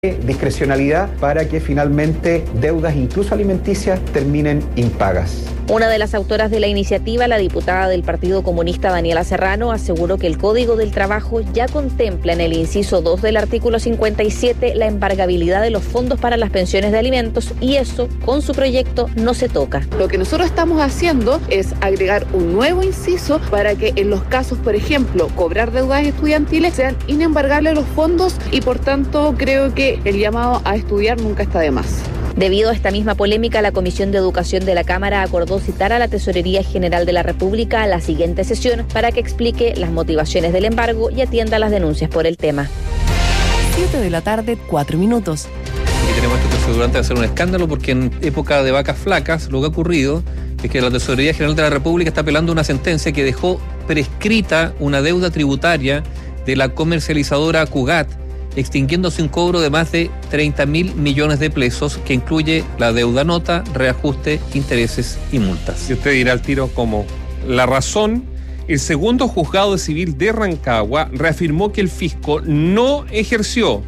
discrecionalidad para que finalmente deudas incluso alimenticias terminen impagas. Una de las autoras de la iniciativa, la diputada del Partido Comunista Daniela Serrano, aseguró que el Código del Trabajo ya contempla en el inciso 2 del artículo 57 la embargabilidad de los fondos para las pensiones de alimentos y eso, con su proyecto, no se toca. Lo que nosotros estamos haciendo es agregar un nuevo inciso para que en los casos, por ejemplo, cobrar deudas estudiantiles, sean inembargables los fondos y por tanto creo que el llamado a estudiar nunca está de más. Debido a esta misma polémica, la Comisión de Educación de la Cámara acordó citar a la Tesorería General de la República a la siguiente sesión para que explique las motivaciones del embargo y atienda las denuncias por el tema. 7:04 p.m. Y tenemos este procedurante de hacer un escándalo porque en época de vacas flacas lo que ha ocurrido es que la Tesorería General de la República está apelando una sentencia que dejó prescrita una deuda tributaria de la comercializadora Cugat, extinguiéndose un cobro de más de 30.000 millones de pesos que incluye la deuda nota, reajuste, intereses y multas. Y usted dirá al tiro como la razón. El segundo juzgado de civil de Rancagua reafirmó que el fisco no ejerció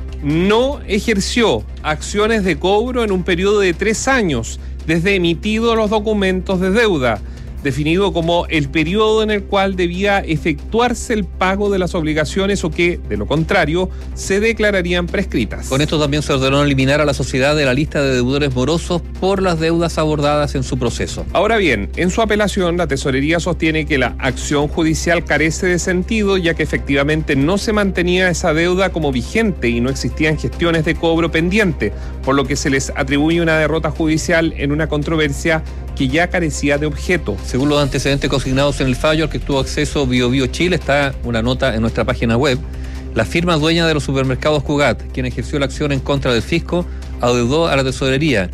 acciones de cobro en un periodo de 3 años desde emitidos los documentos de deuda, definido como el periodo en el cual debía efectuarse el pago de las obligaciones o que, de lo contrario, se declararían prescritas. Con esto también se ordenó eliminar a la sociedad de la lista de deudores morosos por las deudas abordadas en su proceso. Ahora bien, en su apelación, la Tesorería sostiene que la acción judicial carece de sentido, ya que efectivamente no se mantenía esa deuda como vigente y no existían gestiones de cobro pendiente, por lo que se les atribuye una derrota judicial en una controversia que ya carecía de objeto. Según los antecedentes consignados en el fallo al que tuvo acceso BioBio Chile, está una nota en nuestra página web. La firma dueña de los supermercados Cugat, quien ejerció la acción en contra del fisco, adeudó a la tesorería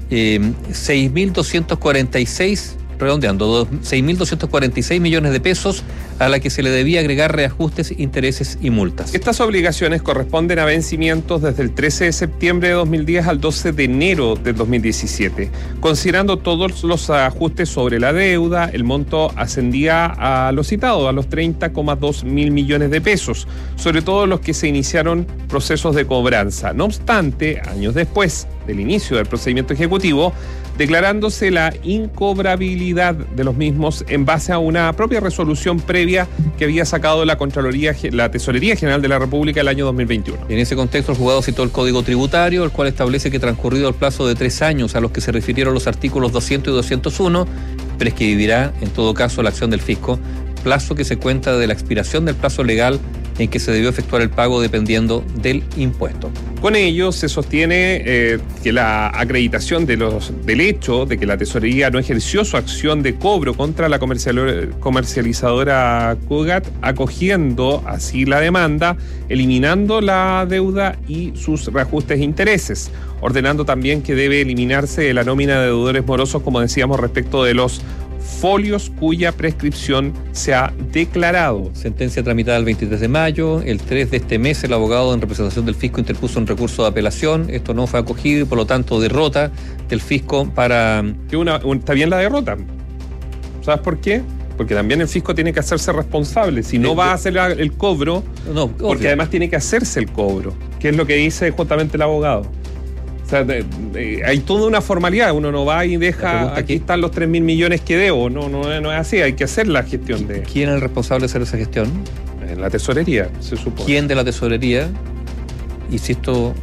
6.246 millones de pesos, a la que se le debía agregar reajustes, intereses y multas. Estas obligaciones corresponden a vencimientos desde el 13 de septiembre de 2010 al 12 de enero del 2017. Considerando todos los ajustes sobre la deuda, el monto ascendía a lo citado, a los 30,2 mil millones de pesos, sobre todo los que se iniciaron procesos de cobranza. No obstante, años después del inicio del procedimiento ejecutivo, declarándose la incobrabilidad de los mismos en base a una propia resolución previa que había sacado la Tesorería General de la República el año 2021. En ese contexto, el juzgado citó el Código Tributario, el cual establece que transcurrido el plazo de 3 años a los que se refirieron los artículos 200 y 201, prescribirá en todo caso la acción del fisco, plazo que se cuenta de la expiración del plazo legal en que se debió efectuar el pago dependiendo del impuesto. Con ello se sostiene que la acreditación del hecho de que la Tesorería no ejerció su acción de cobro contra la comercializadora Cugat, acogiendo así la demanda, eliminando la deuda y sus reajustes e intereses, ordenando también que debe eliminarse de la nómina de deudores morosos, como decíamos, respecto de los folios cuya prescripción se ha declarado. Sentencia tramitada el 23 de mayo. El 3 de este mes el abogado en representación del fisco interpuso un recurso de apelación. Esto no fue acogido y por lo tanto derrota del fisco para... Está bien la derrota. ¿Sabes por qué? Porque también el fisco tiene que hacerse responsable. Si no va a hacer el cobro, no, porque además tiene que hacerse el cobro, que es lo que dice justamente el abogado. O sea, hay toda una formalidad, uno no va y deja, aquí están los 3.000 millones que debo, no es así, hay que hacer la gestión de... ¿Quién es el responsable de hacer esa gestión? La tesorería, se supone. ¿Quién de la tesorería? Y si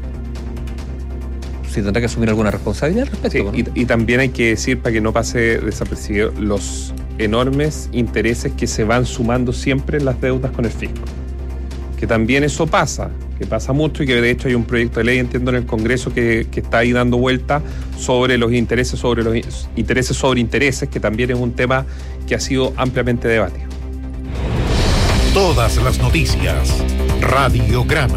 tendrá que asumir alguna responsabilidad al respecto. Sí, ¿no? y también hay que decir, para que no pase desapercibido, los enormes intereses que se van sumando siempre en las deudas con el fisco. Que también eso pasa, que pasa mucho y que de hecho hay un proyecto de ley, entiendo, en el Congreso que está ahí dando vuelta sobre los intereses sobre intereses, que también es un tema que ha sido ampliamente debatido. Todas las noticias, Radiograma.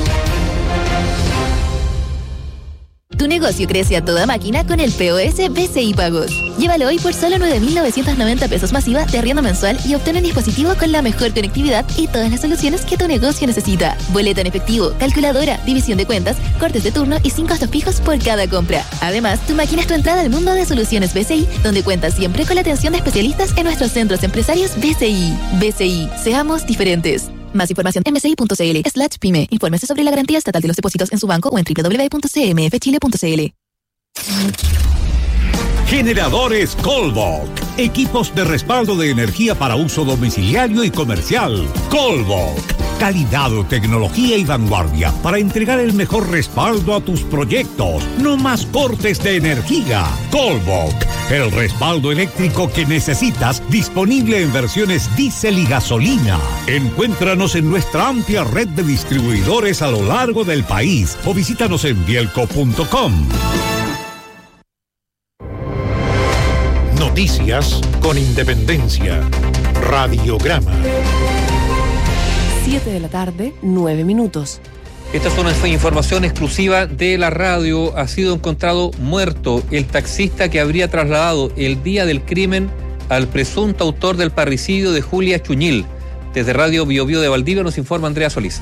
Tu negocio crece a toda máquina con el POS BCI Pagos. Llévalo hoy por solo 9.990 pesos masiva de arriendo mensual y obtén un dispositivo con la mejor conectividad y todas las soluciones que tu negocio necesita. Boleta en efectivo, calculadora, división de cuentas, cortes de turno y sin costos fijos por cada compra. Además, tu máquina es tu entrada al mundo de soluciones BCI, donde cuentas siempre con la atención de especialistas en nuestros centros empresarios BCI. BCI, seamos diferentes. Más información en bci.cl/pyme. Infórmese sobre la garantía estatal de los depósitos en su banco o en www.cmfchile.cl. Generadores Colbok. Equipos de respaldo de energía para uso domiciliario y comercial. Colbok. Calidad, tecnología y vanguardia para entregar el mejor respaldo a tus proyectos. No más cortes de energía. Colbok. El respaldo eléctrico que necesitas, disponible en versiones diésel y gasolina. Encuéntranos en nuestra amplia red de distribuidores a lo largo del país o visítanos en bielco.com. Noticias con independencia. Radiograma. 7 de la tarde, 9 minutos. Esta es una información exclusiva de la radio. Ha sido encontrado muerto el taxista que habría trasladado el día del crimen al presunto autor del parricidio de Julia Chuñil. Desde Radio Bio Bio de Valdivia nos informa Andrea Solís.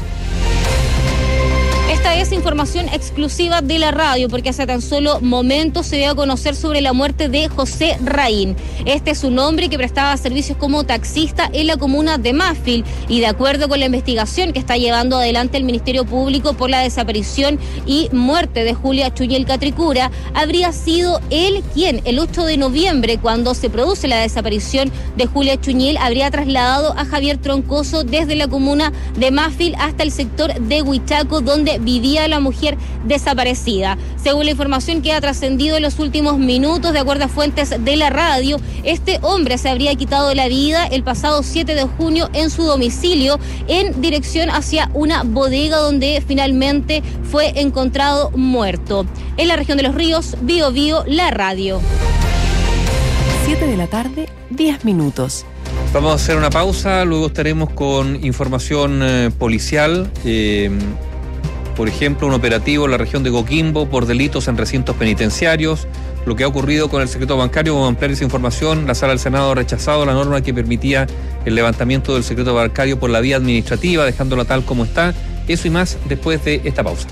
Esta es información exclusiva de la radio porque hace tan solo momentos se dio a conocer sobre la muerte de José Raín. Este es un hombre que prestaba servicios como taxista en la comuna de Mafil y de acuerdo con la investigación que está llevando adelante el Ministerio Público por la desaparición y muerte de Julia Chuñil Catricura, habría sido él quien el 8 de noviembre, cuando se produce la desaparición de Julia Chuñil, habría trasladado a Javier Troncoso desde la comuna de Mafil hasta el sector de Huichaco, donde vivía la mujer desaparecida. Según la información que ha trascendido en los últimos minutos, de acuerdo a fuentes de la radio, este hombre se habría quitado la vida el pasado 7 de junio en su domicilio en dirección hacia una bodega donde finalmente fue encontrado muerto. En la región de Los Ríos, Bio Bio, la radio. 7 de la tarde, 10 minutos. Vamos a hacer una pausa, luego estaremos con información policial. Por ejemplo, un operativo en la región de Coquimbo por delitos en recintos penitenciarios, lo que ha ocurrido con el secreto bancario. Vamos a ampliar esa información. La Sala del Senado ha rechazado la norma que permitía el levantamiento del secreto bancario por la vía administrativa, dejándola tal como está. Eso y más después de esta pausa.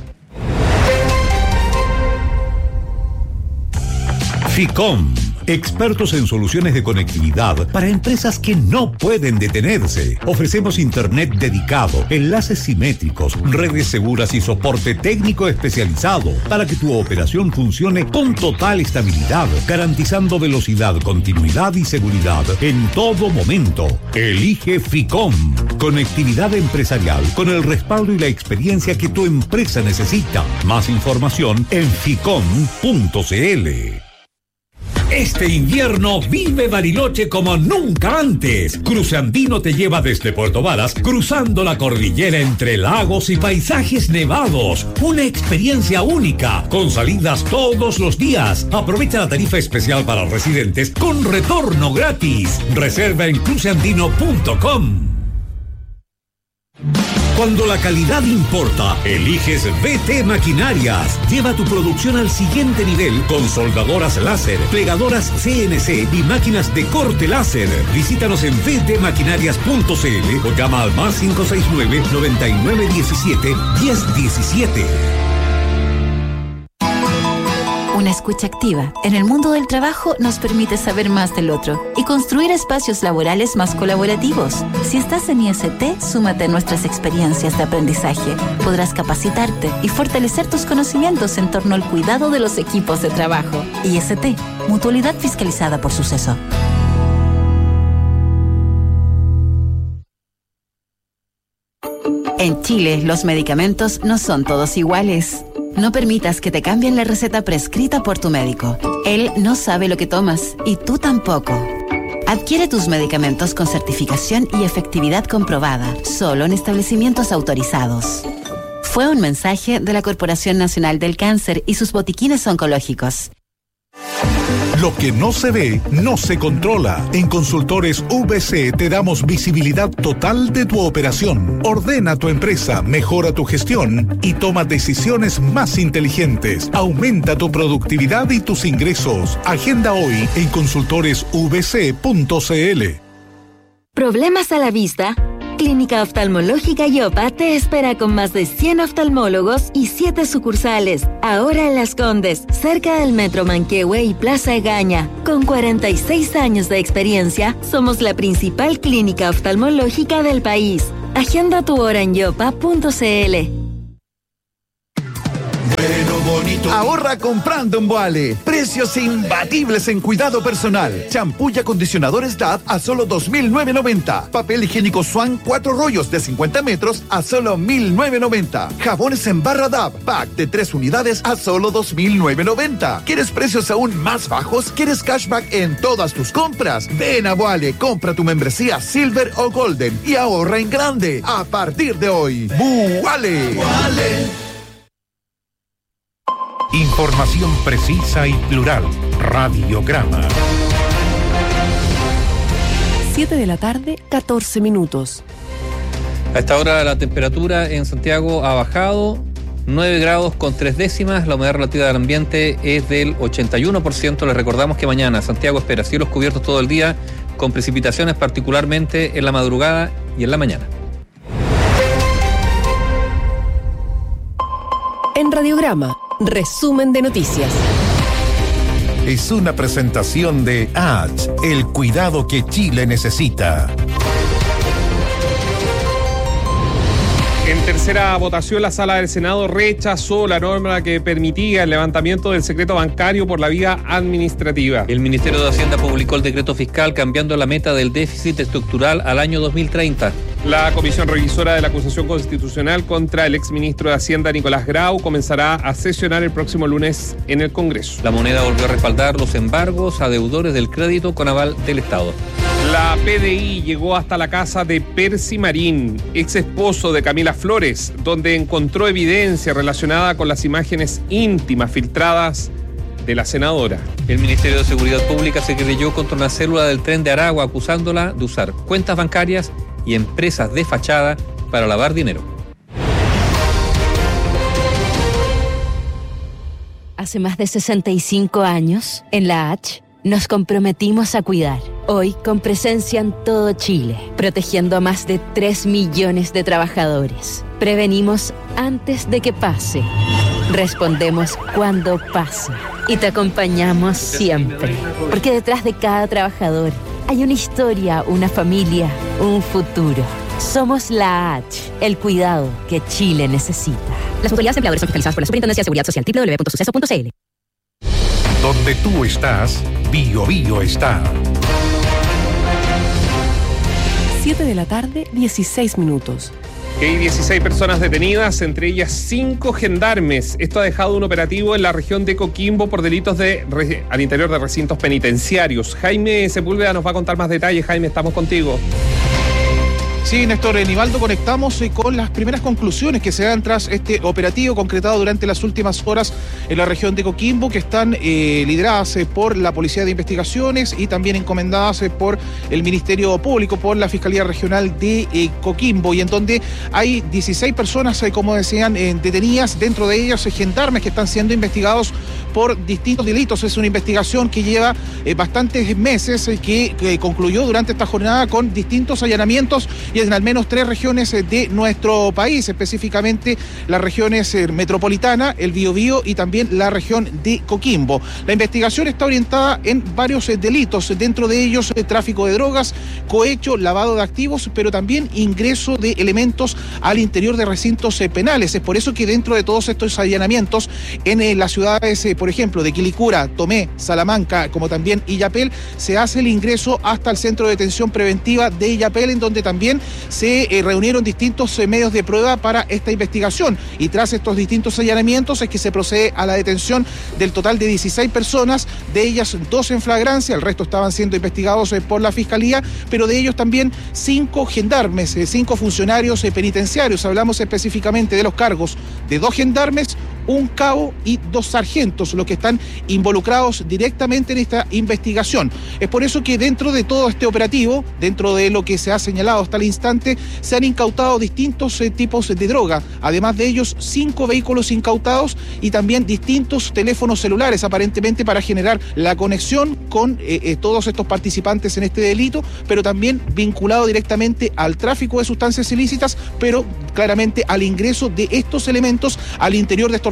FICOM, expertos en soluciones de conectividad para empresas que no pueden detenerse. Ofrecemos internet dedicado, enlaces simétricos, redes seguras y soporte técnico especializado para que tu operación funcione con total estabilidad, garantizando velocidad, continuidad y seguridad en todo momento. Elige FICOM, conectividad empresarial con el respaldo y la experiencia que tu empresa necesita. Más información en ficom.cl. Este invierno vive Bariloche como nunca antes. Cruce Andino te lleva desde Puerto Varas, cruzando la cordillera entre lagos y paisajes nevados. Una experiencia única, con salidas todos los días. Aprovecha la tarifa especial para residentes con retorno gratis. Reserva en cruceandino.com. Cuando la calidad importa, eliges BT Maquinarias. Lleva tu producción al siguiente nivel con soldadoras láser, plegadoras CNC y máquinas de corte láser. Visítanos en btmaquinarias.cl o llama al más 569-9917-1017. Una escucha activa en el mundo del trabajo nos permite saber más del otro y construir espacios laborales más colaborativos. Si estás en IST, súmate a nuestras experiencias de aprendizaje. Podrás capacitarte y fortalecer tus conocimientos en torno al cuidado de los equipos de trabajo. IST, Mutualidad Fiscalizada por Suceso. En Chile, los medicamentos no son todos iguales. No permitas que te cambien la receta prescrita por tu médico. Él no sabe lo que tomas y tú tampoco. Adquiere tus medicamentos con certificación y efectividad comprobada, solo en establecimientos autorizados. Fue un mensaje de la Corporación Nacional del Cáncer y sus botiquines oncológicos. Lo que no se ve, no se controla. En Consultores VC te damos visibilidad total de tu operación. Ordena tu empresa, mejora tu gestión y toma decisiones más inteligentes. Aumenta tu productividad y tus ingresos. Agenda hoy en consultoresvc.cl. ¿Problemas a la vista? Clínica Oftalmológica Yopa te espera con más de 100 oftalmólogos y 7 sucursales. Ahora en Las Condes, cerca del Metro Manquehue y Plaza Egaña. Con 46 años de experiencia, somos la principal clínica oftalmológica del país. Agenda tu hora en yopa.cl. Ahorra comprando en Boale. Precios imbatibles en cuidado personal. Champú y acondicionadores DAV a solo $2,990. Papel higiénico Swan 4 rollos de 50 metros a solo $1,990. Jabones en barra DAV, pack de 3 unidades a solo $2,990. ¿Quieres precios aún más bajos? ¿Quieres cashback en todas tus compras? Ven a Boale, compra tu membresía Silver o Golden y ahorra en grande. A partir de hoy, Boale. Información precisa y plural. Radiograma. 7 de la tarde, 14 minutos. A esta hora la temperatura en Santiago ha bajado 9 grados con 3 décimas. La humedad relativa del ambiente es del 81%. Les recordamos que mañana Santiago espera cielos cubiertos todo el día, con precipitaciones particularmente en la madrugada y en la mañana. En Radiograma, resumen de noticias. Es una presentación de ADS, el cuidado que Chile necesita. En tercera votación, la Sala del Senado rechazó la norma que permitía el levantamiento del secreto bancario por la vía administrativa. El Ministerio de Hacienda publicó el decreto fiscal cambiando la meta del déficit estructural al año 2030. La comisión revisora de la acusación constitucional contra el exministro de Hacienda, Nicolás Grau, comenzará a sesionar el próximo lunes en el Congreso. La moneda volvió a respaldar los embargos a deudores del crédito con aval del Estado. La PDI llegó hasta la casa de Percy Marín, ex esposo de Camila Flores, donde encontró evidencia relacionada con las imágenes íntimas filtradas de la senadora. El Ministerio de Seguridad Pública se querelló contra una célula del Tren de Aragua acusándola de usar cuentas bancarias y empresas de fachada para lavar dinero. Hace más de 65 años, en la H, nos comprometimos a cuidar. Hoy, con presencia en todo Chile, protegiendo a más de 3 millones de trabajadores. Prevenimos antes de que pase. Respondemos cuando pasa. Y te acompañamos siempre. Porque detrás de cada trabajador hay una historia, una familia, un futuro. Somos la H, el cuidado que Chile necesita. Las autoridades empleadoras son fiscalizadas por la Superintendencia de Seguridad Social, www.suceso.cl. Donde tú estás, Bio Bio está. 7 de la tarde, 16 minutos. Hay 16 personas detenidas, entre ellas 5 gendarmes. Esto ha dejado un operativo en la región de Coquimbo por delitos al interior de recintos penitenciarios. Jaime Sepúlveda nos va a contar más detalles. Jaime, estamos contigo. Sí, Néstor Nivaldo, conectamos con las primeras conclusiones que se dan tras este operativo concretado durante las últimas horas en la región de Coquimbo, que están lideradas por la Policía de Investigaciones y también encomendadas por el Ministerio Público, por la Fiscalía Regional de Coquimbo, y en donde hay 16 personas, como decían, detenidas, dentro de ellas gendarmes que están siendo investigados por distintos delitos. Es una investigación que lleva bastantes meses, que concluyó durante esta jornada con distintos allanamientos y en al menos 3 regiones de nuestro país, específicamente las regiones metropolitana, el Biobío y también la región de Coquimbo. La investigación está orientada en varios delitos, dentro de ellos tráfico de drogas, cohecho, lavado de activos, pero también ingreso de elementos al interior de recintos penales. Es por eso que dentro de todos estos allanamientos en las ciudades, por ejemplo, de Quilicura, Tomé, Salamanca, como también Illapel, se hace el ingreso hasta el centro de detención preventiva de Illapel, en donde también se reunieron distintos medios de prueba para esta investigación, y tras estos distintos allanamientos es que se procede a la detención del total de 16 personas, de ellas 2 en flagrancia, el resto estaban siendo investigados por la Fiscalía, pero de ellos también 5 gendarmes, 5 funcionarios penitenciarios. Hablamos específicamente de los cargos de 2 gendarmes, 1 cabo y 2 sargentos, los que están involucrados directamente en esta investigación. Es por eso que dentro de todo este operativo, dentro de lo que se ha señalado hasta el instante, se han incautado distintos tipos de droga, además de ellos 5 vehículos incautados y también distintos teléfonos celulares, aparentemente para generar la conexión con todos estos participantes en este delito, pero también vinculado directamente al tráfico de sustancias ilícitas, pero claramente al ingreso de estos elementos al interior de estos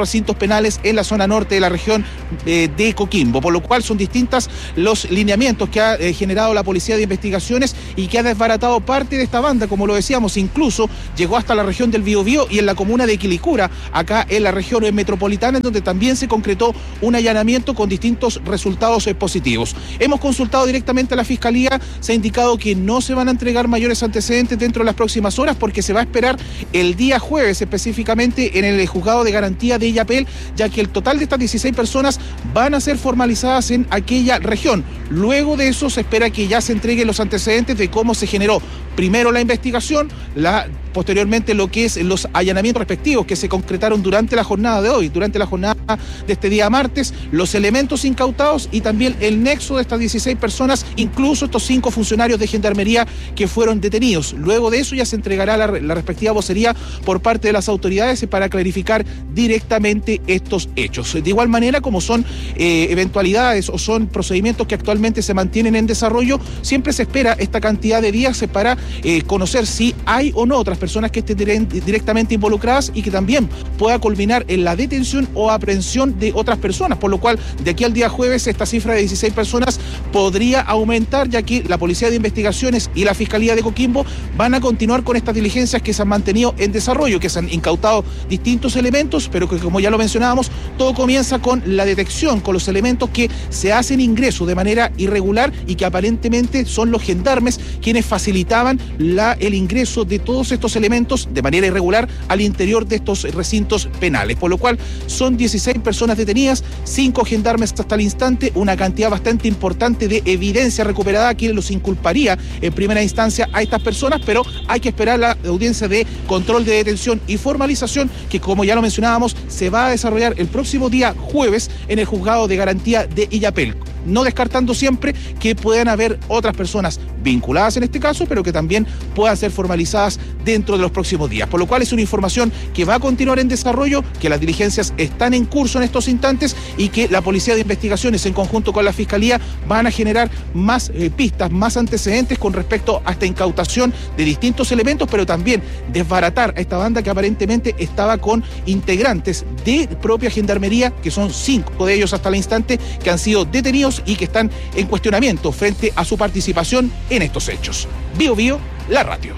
recintos penales en la zona norte de la región de Coquimbo, por lo cual son distintas los lineamientos que ha generado la Policía de Investigaciones y que ha desbaratado parte de esta banda, como lo decíamos, incluso llegó hasta la región del Biobío y en la comuna de Quilicura, acá en la región metropolitana, en donde también se concretó un allanamiento con distintos resultados positivos. Hemos consultado directamente a la Fiscalía, se ha indicado que no se van a entregar mayores antecedentes dentro de las próximas horas porque se va a esperar el día jueves específicamente en el juzgado de garantía de Illapel, ya que el total de estas 16 personas van a ser formalizadas en aquella región. Luego de eso se espera que ya se entreguen los antecedentes de cómo se generó primero la investigación, posteriormente lo que es los allanamientos respectivos que se concretaron durante la jornada de hoy, durante la jornada de este día martes, los elementos incautados y también el nexo de estas 16 personas, incluso estos 5 funcionarios de Gendarmería que fueron detenidos. Luego de eso ya se entregará la respectiva vocería por parte de las autoridades para clarificar directamente estos hechos. De igual manera, como son eventualidades o son procedimientos que actualmente se mantienen en desarrollo, siempre se espera esta cantidad de días para conocer si hay o no otras personas que estén directamente involucradas y que también pueda culminar en la detención o aprehensión de otras personas, por lo cual de aquí al día jueves esta cifra de 16 personas podría aumentar, ya que la Policía de Investigaciones y la Fiscalía de Coquimbo van a continuar con estas diligencias que se han mantenido en desarrollo, que se han incautado distintos elementos, pero que, como ya lo mencionábamos, todo comienza con la detección, con los elementos que se hacen ingreso de manera irregular y que aparentemente son los gendarmes quienes facilitaban el ingreso de todos estos elementos de manera irregular al interior de estos recintos penales, por lo cual son 16 personas detenidas, 5 gendarmes hasta el instante, una cantidad bastante importante de evidencia recuperada que los inculparía en primera instancia a estas personas, pero hay que esperar la audiencia de control de detención y formalización que, como ya lo mencionábamos, se va a desarrollar el próximo día jueves en el juzgado de garantía de Illapel, no descartando siempre que puedan haber otras personas vinculadas en este caso, pero que también puedan ser formalizadas dentro de los próximos días, por lo cual es una información que va a continuar en desarrollo, que las diligencias están en curso en estos instantes y que la Policía de Investigaciones en conjunto con la Fiscalía van a generar más pistas, más antecedentes con respecto a esta incautación de distintos elementos, pero también desbaratar a esta banda que aparentemente estaba con integrantes de propia Gendarmería, que son 5 de ellos hasta el instante que han sido detenidos y que están en cuestionamiento frente a su participación en estos hechos. Biobío, la radio.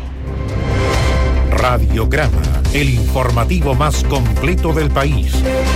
Radiograma, el informativo más completo del país.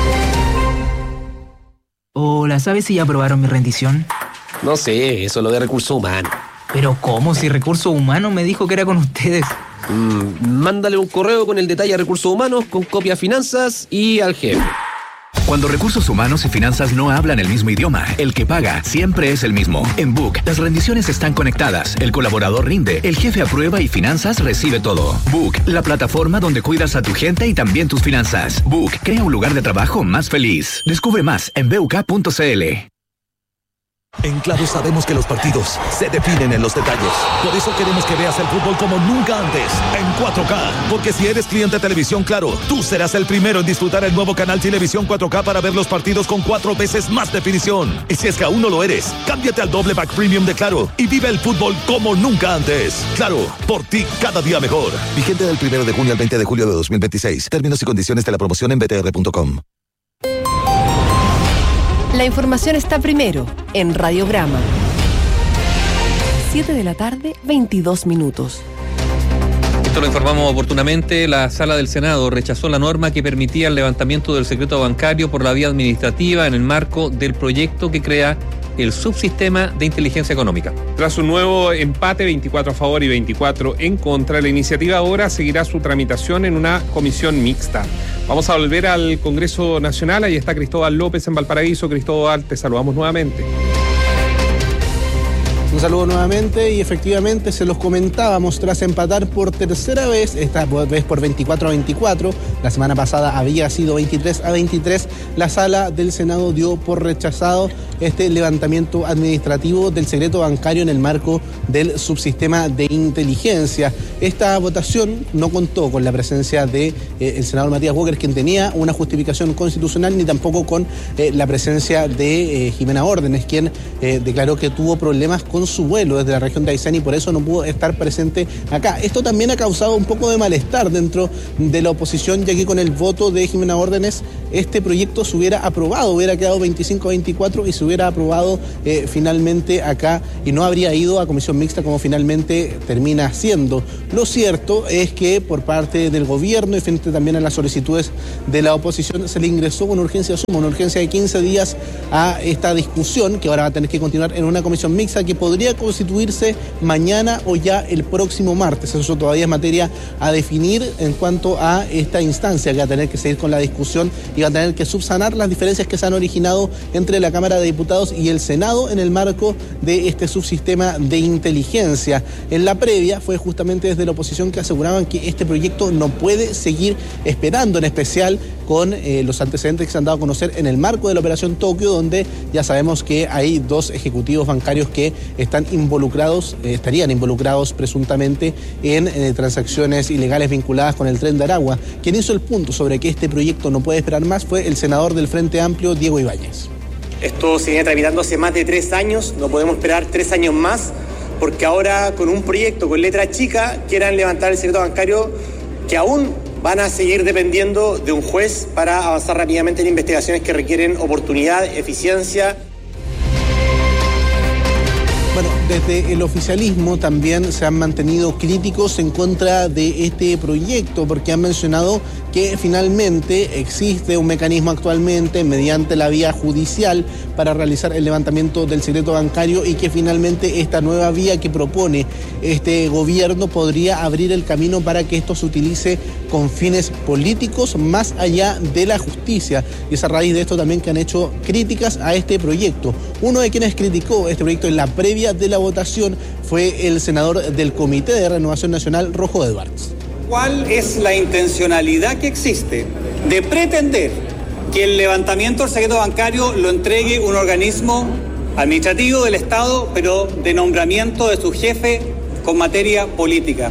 Hola, ¿sabes si ya aprobaron mi rendición? No sé, eso es lo de recursos humanos. ¿Pero cómo? Si recursos humanos me dijo que era con ustedes. Mándale un correo con el detalle a recursos humanos, con copia a finanzas y al jefe. Cuando recursos humanos y finanzas no hablan el mismo idioma, el que paga siempre es el mismo. En Book, las rendiciones están conectadas, el colaborador rinde, el jefe aprueba y finanzas recibe todo. Book, la plataforma donde cuidas a tu gente y también tus finanzas. Book, crea un lugar de trabajo más feliz. Descubre más en buk.cl. En Claro sabemos que los partidos se definen en los detalles. Por eso queremos que veas el fútbol como nunca antes, en 4K. Porque si eres cliente de Televisión Claro, tú serás el primero en disfrutar el nuevo canal Televisión 4K para ver los partidos con 4 veces más definición. Y si es que aún no lo eres, cámbiate al doble pack premium de Claro y vive el fútbol como nunca antes. Claro, por ti cada día mejor. Vigente del 1 de junio al 20 de julio de 2026. Términos y condiciones de la promoción en btr.com. La información está primero en Radiograma. 7 de la tarde, 22 minutos. Esto lo informamos oportunamente. La Sala del Senado rechazó la norma que permitía el levantamiento del secreto bancario por la vía administrativa en el marco del proyecto que crea el subsistema de inteligencia económica. Tras un nuevo empate, 24 a favor y 24 en contra, la iniciativa ahora seguirá su tramitación en una comisión mixta. Vamos a volver al Congreso Nacional. Ahí está Cristóbal López en Valparaíso. Cristóbal, te saludamos nuevamente. Un saludo nuevamente y efectivamente se los comentábamos tras empatar por tercera vez, esta vez por 24 a 24, la semana pasada había sido 23 a 23, la Sala del Senado dio por rechazado este levantamiento administrativo del secreto bancario en el marco del subsistema de inteligencia. Esta votación no contó con la presencia de el senador Matías Walker, quien tenía una justificación constitucional, ni tampoco con la presencia de Jimena Órdenes, quien declaró que tuvo problemas con su vuelo desde la región de Aysén y por eso no pudo estar presente acá. Esto también ha causado un poco de malestar dentro de la oposición, ya que con el voto de Jimena Órdenes este proyecto se hubiera aprobado, hubiera quedado 25-24 y se hubiera aprobado finalmente acá y no habría ido a comisión mixta como finalmente termina siendo. Lo cierto es que por parte del gobierno y frente también a las solicitudes de la oposición se le ingresó una urgencia suma, una urgencia de 15 días a esta discusión que ahora va a tener que continuar en una comisión mixta que podría constituirse mañana o ya el próximo martes. Eso todavía es materia a definir en cuanto a esta instancia que va a tener que seguir con la discusión y va a tener que subsanar las diferencias que se han originado entre la Cámara de Diputados y el Senado en el marco de este subsistema de inteligencia. En la previa fue justamente desde la oposición que aseguraban que este proyecto no puede seguir esperando, en especial con los antecedentes que se han dado a conocer en el marco de la Operación Tokio, donde ya sabemos que hay 2 ejecutivos bancarios que están involucrados, estarían involucrados presuntamente en transacciones ilegales vinculadas con el Tren de Aragua. Quien hizo el punto sobre que este proyecto no puede esperar más fue el senador del Frente Amplio, Diego Ibáñez. Esto se viene tramitando hace más de 3 años, no podemos esperar 3 años más, porque ahora con un proyecto con letra chica quieran levantar el secreto bancario que aún van a seguir dependiendo de un juez para avanzar rápidamente en investigaciones que requieren oportunidad, eficiencia. Bueno, desde el oficialismo también se han mantenido críticos en contra de este proyecto porque han mencionado que finalmente existe un mecanismo actualmente mediante la vía judicial para realizar el levantamiento del secreto bancario y que finalmente esta nueva vía que propone este gobierno podría abrir el camino para que esto se utilice con fines políticos más allá de la justicia. Y es a raíz de esto también que han hecho críticas a este proyecto. Uno de quienes criticó este proyecto en la previa de la votación fue el senador del Comité de Renovación Nacional, Rojo Edwards. ¿Cuál es la intencionalidad que existe de pretender que el levantamiento del secreto bancario lo entregue un organismo administrativo del Estado, pero de nombramiento de su jefe con materia política?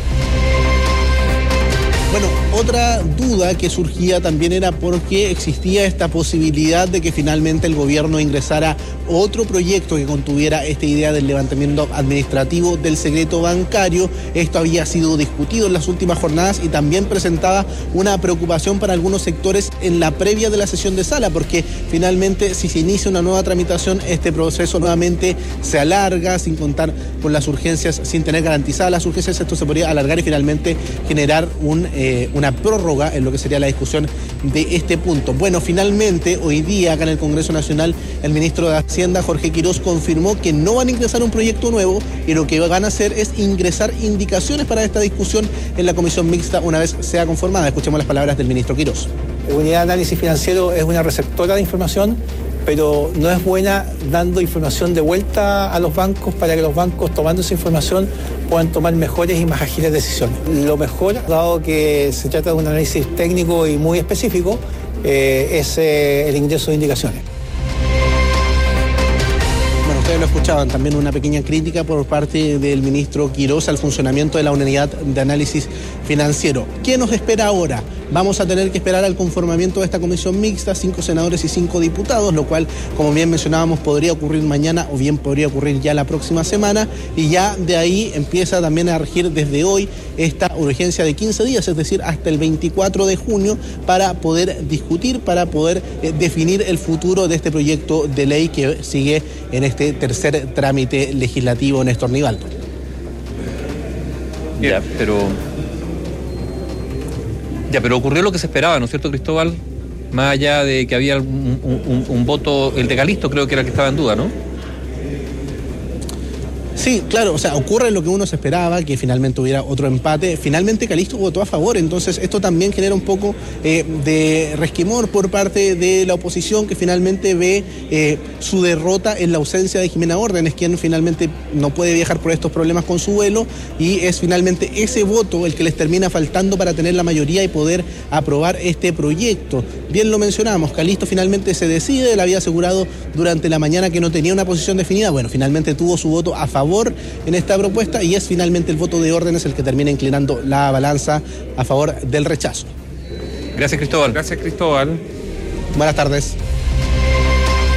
Bueno, otra duda que surgía también era porque existía esta posibilidad de que finalmente el gobierno ingresara otro proyecto que contuviera esta idea del levantamiento administrativo del secreto bancario. Esto había sido discutido en las últimas jornadas y también presentaba una preocupación para algunos sectores en la previa de la sesión de sala, porque finalmente si se inicia una nueva tramitación, este proceso nuevamente se alarga sin contar con las urgencias, sin tener garantizadas las urgencias. Esto se podría alargar y finalmente generar una prórroga en lo que sería la discusión de este punto. Bueno, finalmente hoy día acá en el Congreso Nacional el ministro de Hacienda, Jorge Quirós, confirmó que no van a ingresar un proyecto nuevo y lo que van a hacer es ingresar indicaciones para esta discusión en la comisión mixta una vez sea conformada. Escuchemos las palabras del ministro Quirós. La Unidad de Análisis Financiero es una receptora de información, pero no es buena dando información de vuelta a los bancos para que los bancos, tomando esa información, puedan tomar mejores y más ágiles decisiones. Lo mejor, dado que se trata de un análisis técnico y muy específico, es el ingreso de indicaciones. Ustedes lo escuchaban, también una pequeña crítica por parte del ministro Quirós al funcionamiento de la Unidad de Análisis Financiero. ¿Qué nos espera ahora? Vamos a tener que esperar al conformamiento de esta comisión mixta, 5 senadores y 5 diputados, lo cual, como bien mencionábamos, podría ocurrir mañana o bien podría ocurrir ya la próxima semana, y ya de ahí empieza también a regir desde hoy esta urgencia de 15 días, es decir, hasta el 24 de junio, para poder discutir, para poder definir el futuro de este proyecto de ley que sigue en este tercer trámite legislativo, Néstor Nivaldo. Ya, pero ocurrió lo que se esperaba, ¿no es cierto, Cristóbal? Más allá de que había un voto, el de Calisto creo que era el que estaba en duda, ¿no? Sí, claro, o sea, ocurre lo que uno se esperaba, que finalmente hubiera otro empate. Finalmente Calisto votó a favor, entonces esto también genera un poco de resquemor por parte de la oposición, que finalmente ve su derrota en la ausencia de Jimena Órdenes, quien finalmente no puede viajar por estos problemas con su vuelo, y es finalmente ese voto el que les termina faltando para tener la mayoría y poder aprobar este proyecto. Bien lo mencionamos, Calisto finalmente se decide, él había asegurado durante la mañana que no tenía una posición definida. Bueno, finalmente tuvo su voto a favor en esta propuesta y es finalmente el voto de Órdenes el que termina inclinando la balanza a favor del rechazo. Gracias, Cristóbal. Gracias, Cristóbal. Buenas tardes. Y la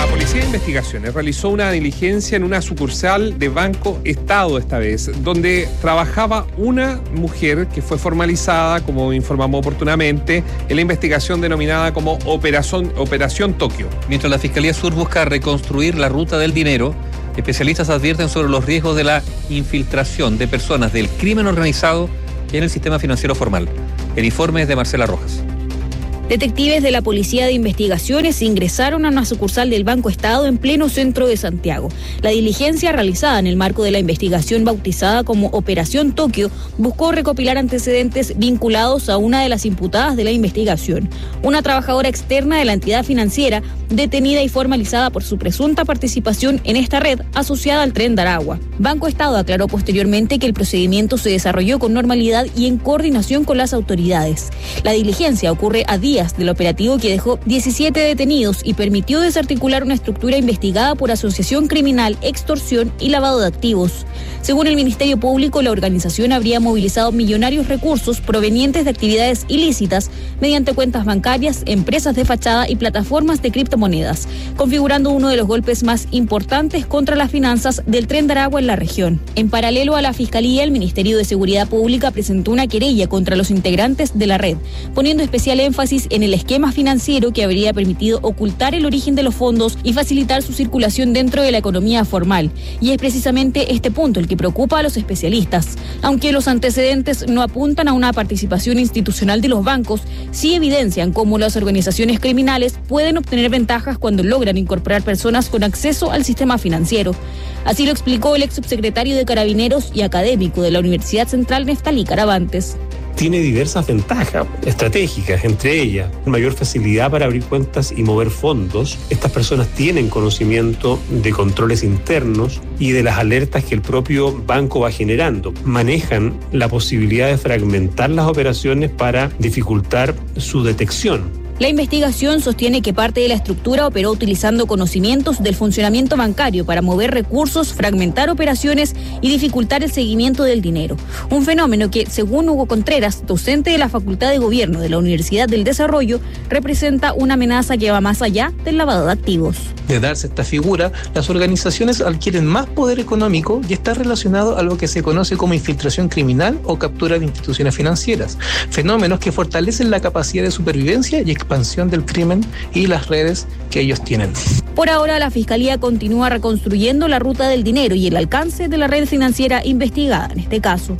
Policía de Investigaciones realizó una diligencia en una sucursal de Banco Estado esta vez, donde trabajaba una mujer que fue formalizada, como informamos oportunamente, en la investigación denominada como Operación Tokio. Mientras la Fiscalía Sur busca reconstruir la ruta del dinero, especialistas advierten sobre los riesgos de la infiltración de personas del crimen organizado en el sistema financiero formal. El informe es de Marcela Rojas. Detectives de la Policía de Investigaciones ingresaron a una sucursal del Banco Estado en pleno centro de Santiago. La diligencia realizada en el marco de la investigación bautizada como Operación Tokio buscó recopilar antecedentes vinculados a una de las imputadas de la investigación, una trabajadora externa de la entidad financiera detenida y formalizada por su presunta participación en esta red asociada al Tren de Aragua. Banco Estado aclaró posteriormente que el procedimiento se desarrolló con normalidad y en coordinación con las autoridades. La diligencia ocurre a días del operativo que dejó 17 detenidos y permitió desarticular una estructura investigada por asociación criminal, extorsión y lavado de activos. Según el Ministerio Público, la organización habría movilizado millonarios recursos provenientes de actividades ilícitas mediante cuentas bancarias, empresas de fachada y plataformas de criptomonedas, configurando uno de los golpes más importantes contra las finanzas del Tren de Aragua en la región. En paralelo a la Fiscalía, el Ministerio de Seguridad Pública presentó una querella contra los integrantes de la red, poniendo especial énfasis en el esquema financiero que habría permitido ocultar el origen de los fondos y facilitar su circulación dentro de la economía formal. Y es precisamente este punto el que preocupa a los especialistas. Aunque los antecedentes no apuntan a una participación institucional de los bancos, sí evidencian cómo las organizaciones criminales pueden obtener ventajas cuando logran incorporar personas con acceso al sistema financiero. Así lo explicó el ex subsecretario de Carabineros y académico de la Universidad Central, Neftalí Caravantes. Tiene diversas ventajas estratégicas, entre ellas mayor facilidad para abrir cuentas y mover fondos. Estas personas tienen conocimiento de controles internos y de las alertas que el propio banco va generando. Manejan la posibilidad de fragmentar las operaciones para dificultar su detección. La investigación sostiene que parte de la estructura operó utilizando conocimientos del funcionamiento bancario para mover recursos, fragmentar operaciones y dificultar el seguimiento del dinero. Un fenómeno que, según Hugo Contreras, docente de la Facultad de Gobierno de la Universidad del Desarrollo, representa una amenaza que va más allá del lavado de activos. De darse esta figura, las organizaciones adquieren más poder económico y está relacionado a lo que se conoce como infiltración criminal o captura de instituciones financieras, fenómenos que fortalecen la capacidad de supervivencia y expansión del crimen y las redes que ellos tienen. Por ahora, la Fiscalía continúa reconstruyendo la ruta del dinero y el alcance de la red financiera investigada en este caso.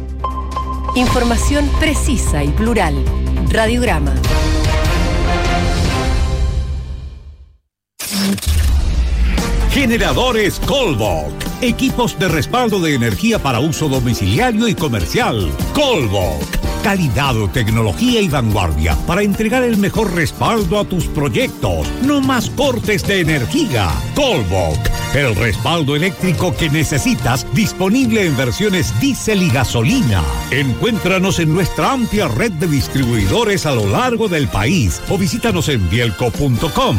Información precisa y plural. Radiograma. Generadores Colbok. Equipos de respaldo de energía para uso domiciliario y comercial. Colbok. Calidad, tecnología y vanguardia para entregar el mejor respaldo a tus proyectos. No más cortes de energía. Colbok. El respaldo eléctrico que necesitas, disponible en versiones diésel y gasolina. Encuéntranos en nuestra amplia red de distribuidores a lo largo del país o visítanos en bielco.com.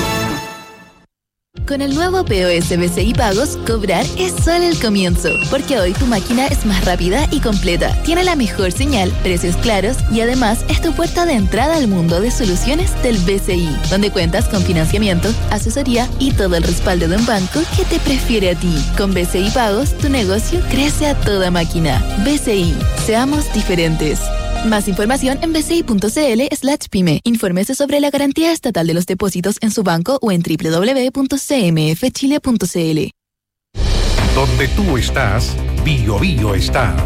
Con el nuevo POS BCI Pagos, cobrar es solo el comienzo, porque hoy tu máquina es más rápida y completa, tiene la mejor señal, precios claros y además es tu puerta de entrada al mundo de soluciones del BCI, donde cuentas con financiamiento, asesoría y todo el respaldo de un banco que te prefiere a ti. Con BCI Pagos, tu negocio crece a toda máquina. BCI, seamos diferentes. Más información en bci.cl/pyme. Infórmese sobre la garantía estatal de los depósitos en su banco o en www.cmfchile.cl. Donde tú estás, Bio Bio está.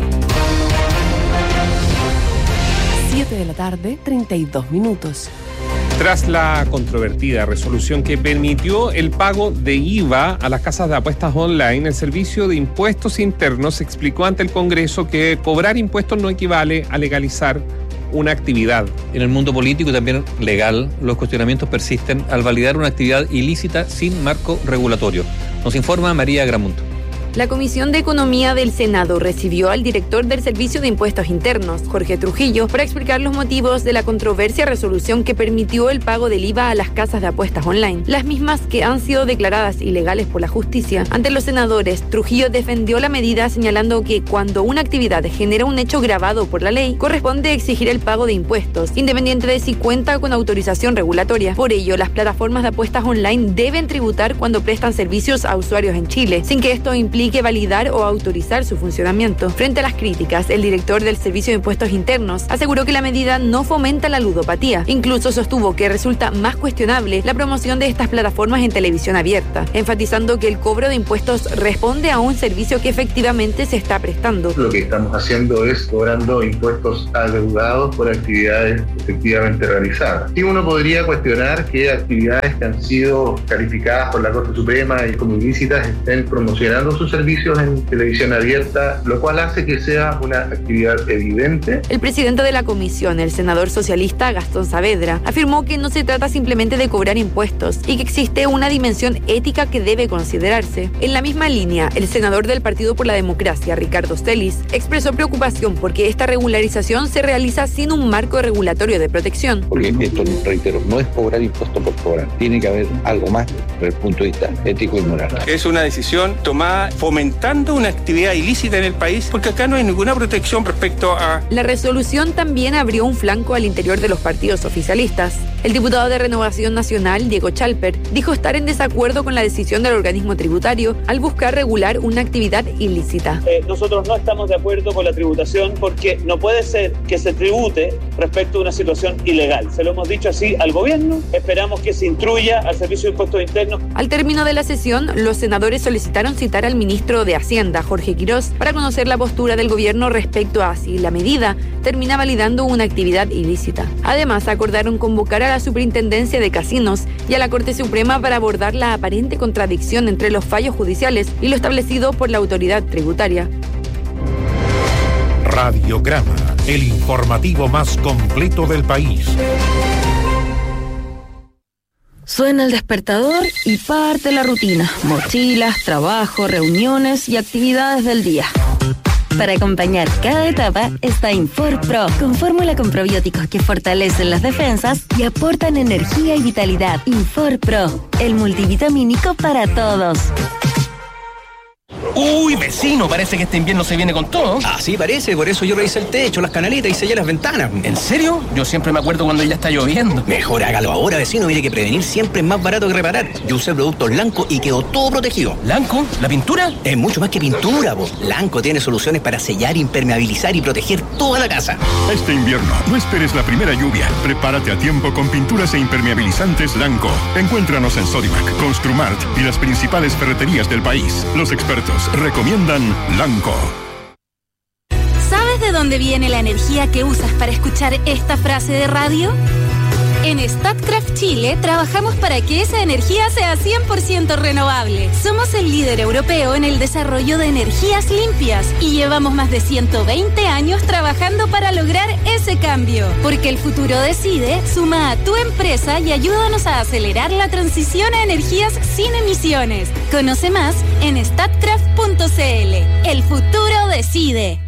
7 de la tarde, 32 minutos. Tras la controvertida resolución que permitió el pago de IVA a las casas de apuestas online, el Servicio de Impuestos Internos explicó ante el Congreso que cobrar impuestos no equivale a legalizar una actividad. En el mundo político y también legal, los cuestionamientos persisten al validar una actividad ilícita sin marco regulatorio. Nos informa María Gramunt. La Comisión de Economía del Senado recibió al director del Servicio de Impuestos Internos, Jorge Trujillo, para explicar los motivos de la controversia resolución que permitió el pago del IVA a las casas de apuestas online, las mismas que han sido declaradas ilegales por la justicia. Ante los senadores, Trujillo defendió la medida señalando que cuando una actividad genera un hecho gravado por la ley, corresponde exigir el pago de impuestos, independiente de si cuenta con autorización regulatoria. Por ello, las plataformas de apuestas online deben tributar cuando prestan servicios a usuarios en Chile, sin que esto implique validar o autorizar su funcionamiento. Frente a las críticas, el director del Servicio de Impuestos Internos aseguró que la medida no fomenta la ludopatía. Incluso sostuvo que resulta más cuestionable la promoción de estas plataformas en televisión abierta, enfatizando que el cobro de impuestos responde a un servicio que efectivamente se está prestando. Lo que estamos haciendo es cobrando impuestos adeudados por actividades efectivamente realizadas. Y uno podría cuestionar que actividades que han sido calificadas por la Corte Suprema y como ilícitas estén promocionando sus servicios en televisión abierta, lo cual hace que sea una actividad evidente. El presidente de la comisión, el senador socialista Gastón Saavedra, afirmó que no se trata simplemente de cobrar impuestos y que existe una dimensión ética que debe considerarse. En la misma línea, el senador del Partido por la Democracia, Ricardo Celis, expresó preocupación porque esta regularización se realiza sin un marco regulatorio de protección. Porque esto, reitero, no es cobrar impuestos por cobrar. Tiene que haber algo más desde el punto de vista ético y moral. Es una decisión tomada fomentando una actividad ilícita en el país, porque acá no hay ninguna protección respecto a... La resolución también abrió un flanco al interior de los partidos oficialistas. El diputado de Renovación Nacional, Diego Chalper, dijo estar en desacuerdo con la decisión del organismo tributario al buscar regular una actividad ilícita. Nosotros no estamos de acuerdo con la tributación porque no puede ser que se tribute respecto a una situación ilegal. Se lo hemos dicho así al gobierno, esperamos que se instruya al Servicio de Impuestos Internos. Al término de la sesión, los senadores solicitaron citar al ministro de Hacienda, Jorge Quirós, para conocer la postura del gobierno respecto a si la medida termina validando una actividad ilícita. Además, acordaron convocar a la Superintendencia de Casinos y a la Corte Suprema para abordar la aparente contradicción entre los fallos judiciales y lo establecido por la autoridad tributaria. Radiograma, el informativo más completo del país. Suena el despertador y parte la rutina. Mochilas, trabajo, reuniones y actividades del día. Para acompañar cada etapa está Infor Pro, con fórmula con probióticos que fortalecen las defensas y aportan energía y vitalidad. Infor Pro, el multivitamínico para todos. Uy, vecino, parece que este invierno se viene con todo. Ah, sí, parece, por eso yo revisé el techo, las canaletas y sellé las ventanas. ¿En serio? Yo siempre me acuerdo cuando ya está lloviendo. Mejor hágalo ahora, vecino, mire que prevenir siempre es más barato que reparar. Yo usé productos Lanco y quedó todo protegido. ¿Lanco? ¿La pintura? Es mucho más que pintura, po. Lanco tiene soluciones para sellar, impermeabilizar y proteger toda la casa. Este invierno, no esperes la primera lluvia. Prepárate a tiempo con pinturas e impermeabilizantes Lanco. Encuéntranos en Sodimac, Construmart y las principales ferreterías del país. Los expertos recomiendan Lanco. ¿Sabes de dónde viene la energía que usas para escuchar esta frase de radio? En Statkraft Chile trabajamos para que esa energía sea 100% renovable. Somos el líder europeo en el desarrollo de energías limpias y llevamos más de 120 años trabajando para lograr ese cambio. Porque el futuro decide, suma a tu empresa y ayúdanos a acelerar la transición a energías sin emisiones. Conoce más en statkraft.cl. El futuro decide.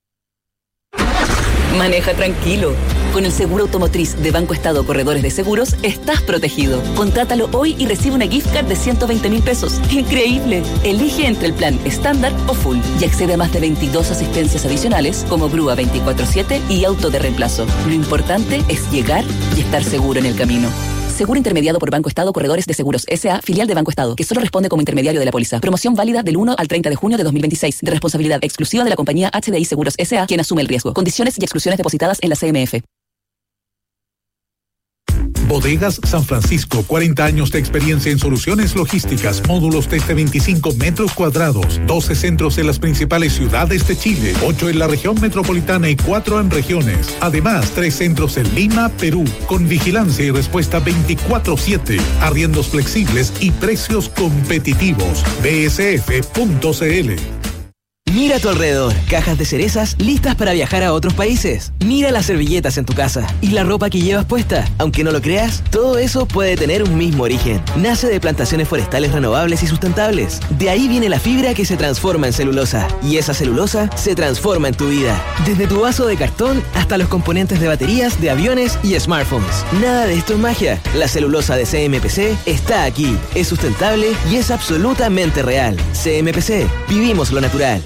Maneja tranquilo. Con el seguro automotriz de Banco Estado Corredores de Seguros, estás protegido. Contrátalo hoy y recibe una gift card de 120.000 pesos. ¡Increíble! Elige entre el plan estándar o full y accede a más de 22 asistencias adicionales como grúa 24/7 y auto de reemplazo. Lo importante es llegar y estar seguro en el camino. Seguro intermediado por Banco Estado Corredores de Seguros S.A., filial de Banco Estado, que solo responde como intermediario de la póliza. Promoción válida del 1 al 30 de junio de 2026, de responsabilidad exclusiva de la compañía HDI Seguros S.A., quien asume el riesgo. Condiciones y exclusiones depositadas en la CMF. Bodegas San Francisco, 40 años de experiencia en soluciones logísticas, módulos desde 25 metros cuadrados, 12 centros en las principales ciudades de Chile, 8 en la región metropolitana y 4 en regiones. Además, 3 centros en Lima, Perú, con vigilancia y respuesta 24/7, arriendos flexibles y precios competitivos. bsf.cl. Mira a tu alrededor, cajas de cerezas listas para viajar a otros países. Mira las servilletas en tu casa y la ropa que llevas puesta. Aunque no lo creas, todo eso puede tener un mismo origen. Nace de plantaciones forestales renovables y sustentables. De ahí viene la fibra que se transforma en celulosa. Y esa celulosa se transforma en tu vida. Desde tu vaso de cartón hasta los componentes de baterías, de aviones y smartphones. Nada de esto es magia. La celulosa de CMPC está aquí. Es sustentable y es absolutamente real. CMPC. Vivimos lo natural.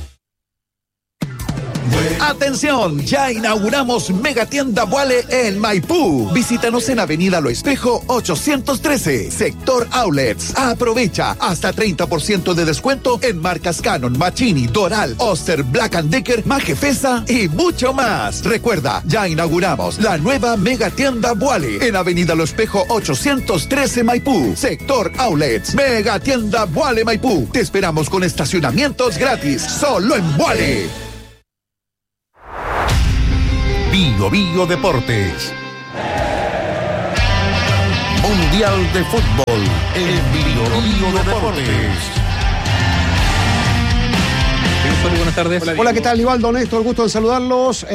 ¡Atención! Ya inauguramos Megatienda Vuale en Maipú. Visítanos en Avenida Lo Espejo 813, Sector Outlets. Aprovecha hasta 30% de descuento en marcas Canon, Machini, Doral, Oster, Black & Decker, Majefesa y mucho más. Recuerda, ya inauguramos la nueva Megatienda Vuale en Avenida Lo Espejo 813 Maipú, Sector Outlets. Megatienda Vuale Maipú. Te esperamos con estacionamientos gratis, solo en Vuale. Bio Bio Deportes. Mundial de Fútbol en Bio Bio Deportes. Buenas tardes. Hola, ¿qué tal, Nivaldo, Néstor? Gusto en saludarlos.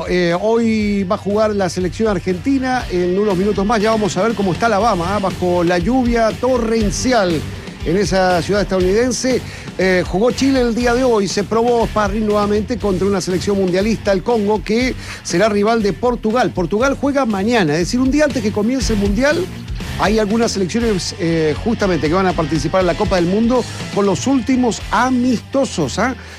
Hoy va a jugar la selección argentina en unos minutos más. Ya vamos a ver cómo está Alabama, bajo la lluvia torrencial en esa ciudad estadounidense. Jugó Chile el día de hoy, se probó sparring nuevamente contra una selección mundialista, el Congo, que será rival de Portugal. Portugal juega mañana, es decir, un día antes que comience el Mundial. Hay algunas selecciones justamente que van a participar en la Copa del Mundo con los últimos amistosos.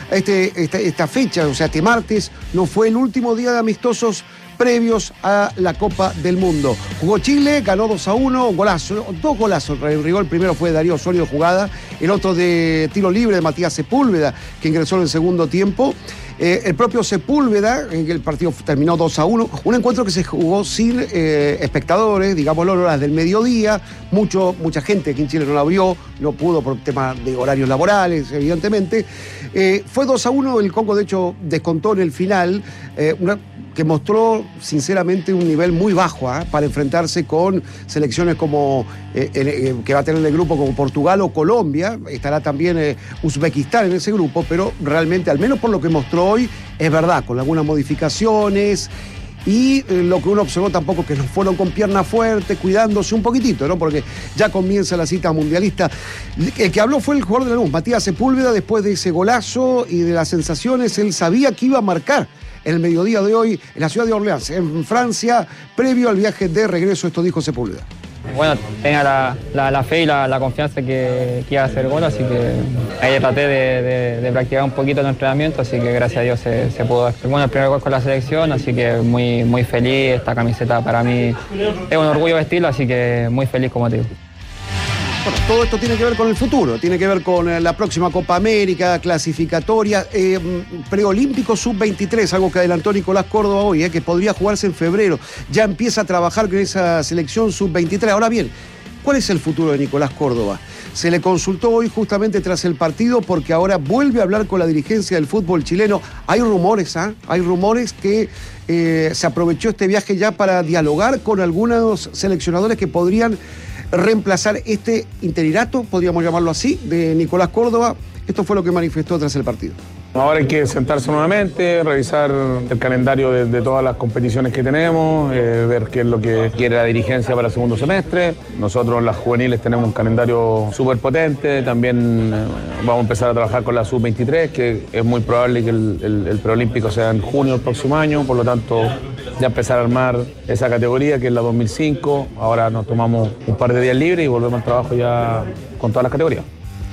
Esta fecha, o sea, este martes, no fue el último día de amistosos previos a la Copa del Mundo. Jugó Chile, ganó 2-1, golazo, 2 golazos. El primero fue de Darío Osorio jugada, el otro de tiro libre de Matías Sepúlveda, que ingresó en el segundo tiempo. El propio Sepúlveda, el partido terminó 2-1, un encuentro que se jugó sin espectadores, digámoslo, horas del mediodía, mucha gente aquí en Chile no la vio, no pudo por temas de horarios laborales, evidentemente. Fue 2-1, el Congo de hecho descontó en el final, que mostró sinceramente un nivel muy bajo para enfrentarse con selecciones como que va a tener el grupo como Portugal o Colombia. Estará también Uzbekistán en ese grupo, pero realmente, al menos por lo que mostró hoy, es verdad, con algunas modificaciones. Y lo que uno observó tampoco que no fueron con pierna fuerte, cuidándose un poquitito, ¿no? Porque ya comienza la cita mundialista. El que habló fue el jugador de la luz, Matías Sepúlveda, después de ese golazo y de las sensaciones. Él sabía que iba a marcar en el mediodía de hoy en la ciudad de Orleans, en Francia, previo al viaje de regreso. Esto dijo Sepúlveda. Bueno, tenía la fe y la confianza que iba a hacer gol, así que ahí traté de practicar un poquito el entrenamiento, así que gracias a Dios se pudo hacer. Bueno, el primer gol con la selección, así que muy, muy feliz. Esta camiseta para mí es un orgullo vestirla, así que muy feliz, como te digo. Bueno, todo esto tiene que ver con el futuro, tiene que ver con la próxima Copa América, clasificatoria, preolímpico sub-23, algo que adelantó Nicolás Córdoba hoy, que podría jugarse en febrero. Ya empieza a trabajar con esa selección sub-23. Ahora bien, ¿cuál es el futuro de Nicolás Córdoba? Se le consultó hoy justamente tras el partido porque ahora vuelve a hablar con la dirigencia del fútbol chileno. Hay rumores, hay rumores que se aprovechó este viaje ya para dialogar con algunos seleccionadores que podrían reemplazar este interinato, podríamos llamarlo así, de Nicolás Córdoba. Esto fue lo que manifestó tras el partido. Ahora hay que sentarse nuevamente, revisar el calendario de todas las competiciones que tenemos, ver qué es lo que quiere la dirigencia para el segundo semestre. Nosotros, las juveniles, tenemos un calendario súper potente. También vamos a empezar a trabajar con la sub-23, que es muy probable que el preolímpico sea en junio del próximo año. Por lo tanto, ya empezar a armar esa categoría, que es la 2005. Ahora nos tomamos un par de días libres y volvemos al trabajo ya con todas las categorías.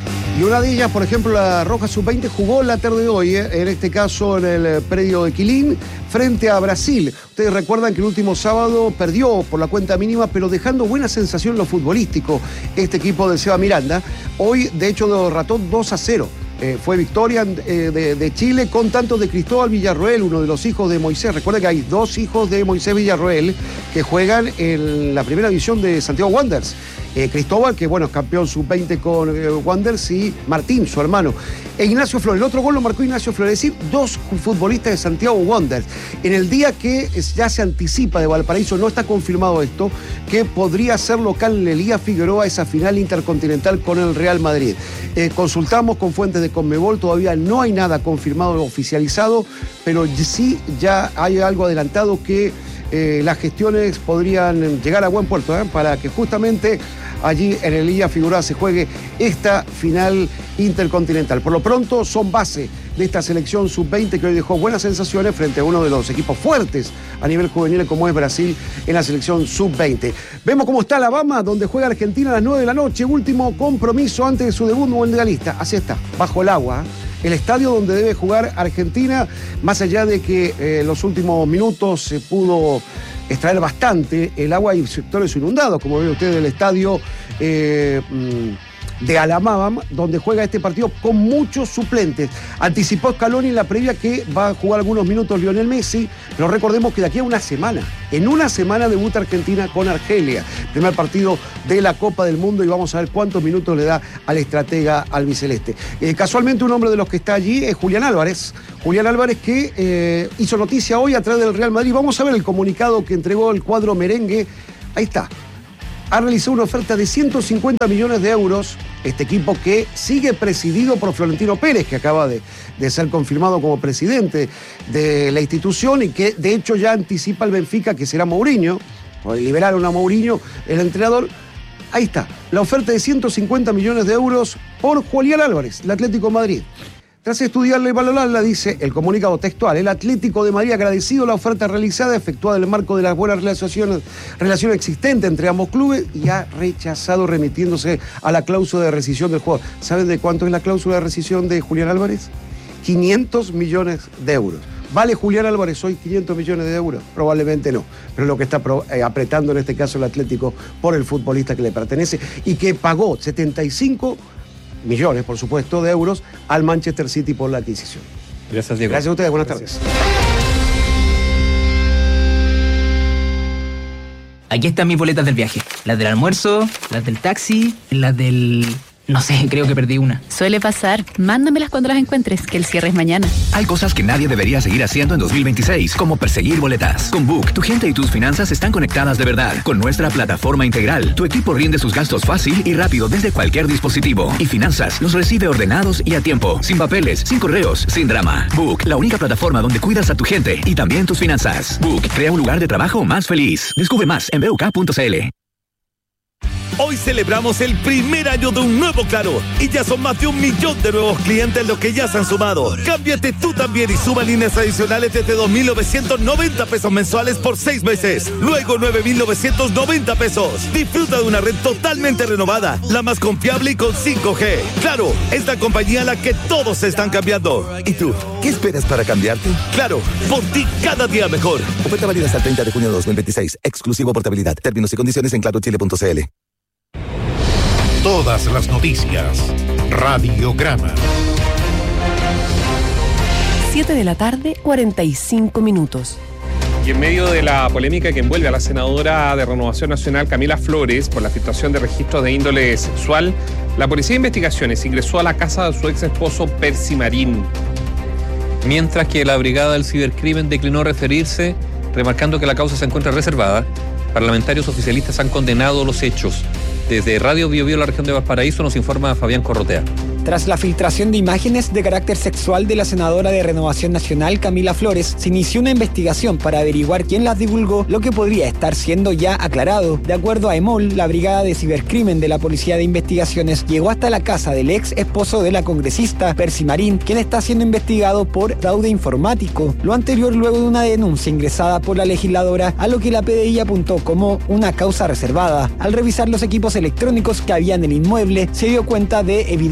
Y una de ellas, por ejemplo, la Roja Sub-20 jugó la tarde de hoy, en este caso en el predio de Quilín, frente a Brasil. Ustedes recuerdan que el último sábado perdió por la cuenta mínima, pero dejando buena sensación en lo futbolístico este equipo de Seba Miranda. Hoy, de hecho, derrotó 2-0. Fue victoria de Chile con tanto de Cristóbal Villarroel, uno de los hijos de Moisés. Recuerda que hay 2 hijos de Moisés Villarroel que juegan en la primera división de Santiago Wanderers. Cristóbal, que bueno, es campeón sub-20 con Wanderers, y Martín, su hermano. E Ignacio Flores, el otro gol lo marcó Ignacio Flores, es decir, 2 futbolistas de Santiago Wanderers. En el día que ya se anticipa de Valparaíso, no está confirmado esto, que podría ser local en Elías Figueroa esa final intercontinental con el Real Madrid. Consultamos con fuentes de Conmebol, todavía no hay nada confirmado o oficializado, pero sí ya hay algo adelantado que las gestiones podrían llegar a buen puerto, para que justamente allí en el Elías Figueroa se juegue esta final intercontinental. Por lo pronto son base de esta selección sub-20 que hoy dejó buenas sensaciones frente a uno de los equipos fuertes a nivel juvenil como es Brasil en la selección sub-20. Vemos cómo está Alabama, donde juega Argentina a las 9 de la noche, último compromiso antes de su debut mundialista. Así está, bajo el agua, el estadio donde debe jugar Argentina, más allá de que en los últimos minutos se pudo extraer bastante el agua y sectores inundados, como ven ustedes, el estadio de Alabama, donde juega este partido con muchos suplentes. Anticipó Scaloni en la previa que va a jugar algunos minutos Lionel Messi, pero recordemos que de aquí a una semana, en una semana debuta Argentina con Argelia, primer partido de la Copa del Mundo, y vamos a ver cuántos minutos le da al estratega albiceleste. Casualmente un hombre de los que está allí es Julián Álvarez que hizo noticia hoy a través del Real Madrid. Vamos a ver el comunicado que entregó el cuadro merengue. Ahí está. Ha realizado una oferta de 150 millones de euros, este equipo que sigue presidido por Florentino Pérez, que acaba de ser confirmado como presidente de la institución y que de hecho ya anticipa el Benfica que será Mourinho, o liberaron a Mourinho, el entrenador. Ahí está, la oferta de 150 millones de euros por Julián Álvarez, el Atlético de Madrid. Tras estudiarla y valorarla, dice el comunicado textual, el Atlético de Madrid, agradecido la oferta realizada, efectuada en el marco de las buenas relaciones existentes entre ambos clubes, y ha rechazado remitiéndose a la cláusula de rescisión del jugador. ¿Saben de cuánto es la cláusula de rescisión de Julián Álvarez? 500 millones de euros. ¿Vale Julián Álvarez hoy 500 millones de euros? Probablemente no, pero es lo que está apretando en este caso el Atlético por el futbolista que le pertenece y que pagó 75 millones, por supuesto, de euros al Manchester City por la adquisición. Gracias, Diego. Gracias a ustedes, buenas tardes. Aquí están mis boletas del viaje. Las del almuerzo, las del taxi, las del... No sé, creo que perdí una. Suele pasar. Mándamelas cuando las encuentres, que el cierre es mañana. Hay cosas que nadie debería seguir haciendo en 2026, como perseguir boletas. Con Book, tu gente y tus finanzas están conectadas de verdad. Con nuestra plataforma integral, tu equipo rinde sus gastos fácil y rápido desde cualquier dispositivo. Y finanzas los recibe ordenados y a tiempo, sin papeles, sin correos, sin drama. Book, la única plataforma donde cuidas a tu gente y también tus finanzas. Book, crea un lugar de trabajo más feliz. Descubre más en BUK.cl. Hoy celebramos el primer año de un nuevo Claro y ya son más de 1 millón de nuevos clientes los que ya se han sumado. Cámbiate tú también y suma líneas adicionales desde 2.990 pesos mensuales por 6 meses. Luego 9.990 pesos. Disfruta de una red totalmente renovada, la más confiable y con 5G. Claro, es la compañía a la que todos se están cambiando. ¿Y tú? ¿Qué esperas para cambiarte? Claro, por ti cada día mejor. Oferta válida hasta el 30 de junio de 2026. Exclusivo portabilidad. Términos y condiciones en clarochile.cl. Todas las noticias. Radiograma. 7 de la tarde, 45 minutos. Y en medio de la polémica que envuelve a la senadora de Renovación Nacional, Camila Flores, por la filtración de registros de índole sexual, la Policía de Investigaciones ingresó a la casa de su ex esposo Percy Marín. Mientras que la Brigada del Cibercrimen declinó referirse, remarcando que la causa se encuentra reservada, parlamentarios oficialistas han condenado los hechos. Desde Radio Biobío, la región de Valparaíso, nos informa Fabián Corrotea. Tras la filtración de imágenes de carácter sexual de la senadora de Renovación Nacional, Camila Flores, se inició una investigación para averiguar quién las divulgó, lo que podría estar siendo ya aclarado. De acuerdo a EMOL, la Brigada de Cibercrimen de la Policía de Investigaciones llegó hasta la casa del ex esposo de la congresista, Percy Marín, quien está siendo investigado por fraude informático. Lo anterior luego de una denuncia ingresada por la legisladora, a lo que la PDI apuntó como una causa reservada. Al revisar los equipos electrónicos que había en el inmueble, se dio cuenta de evidencia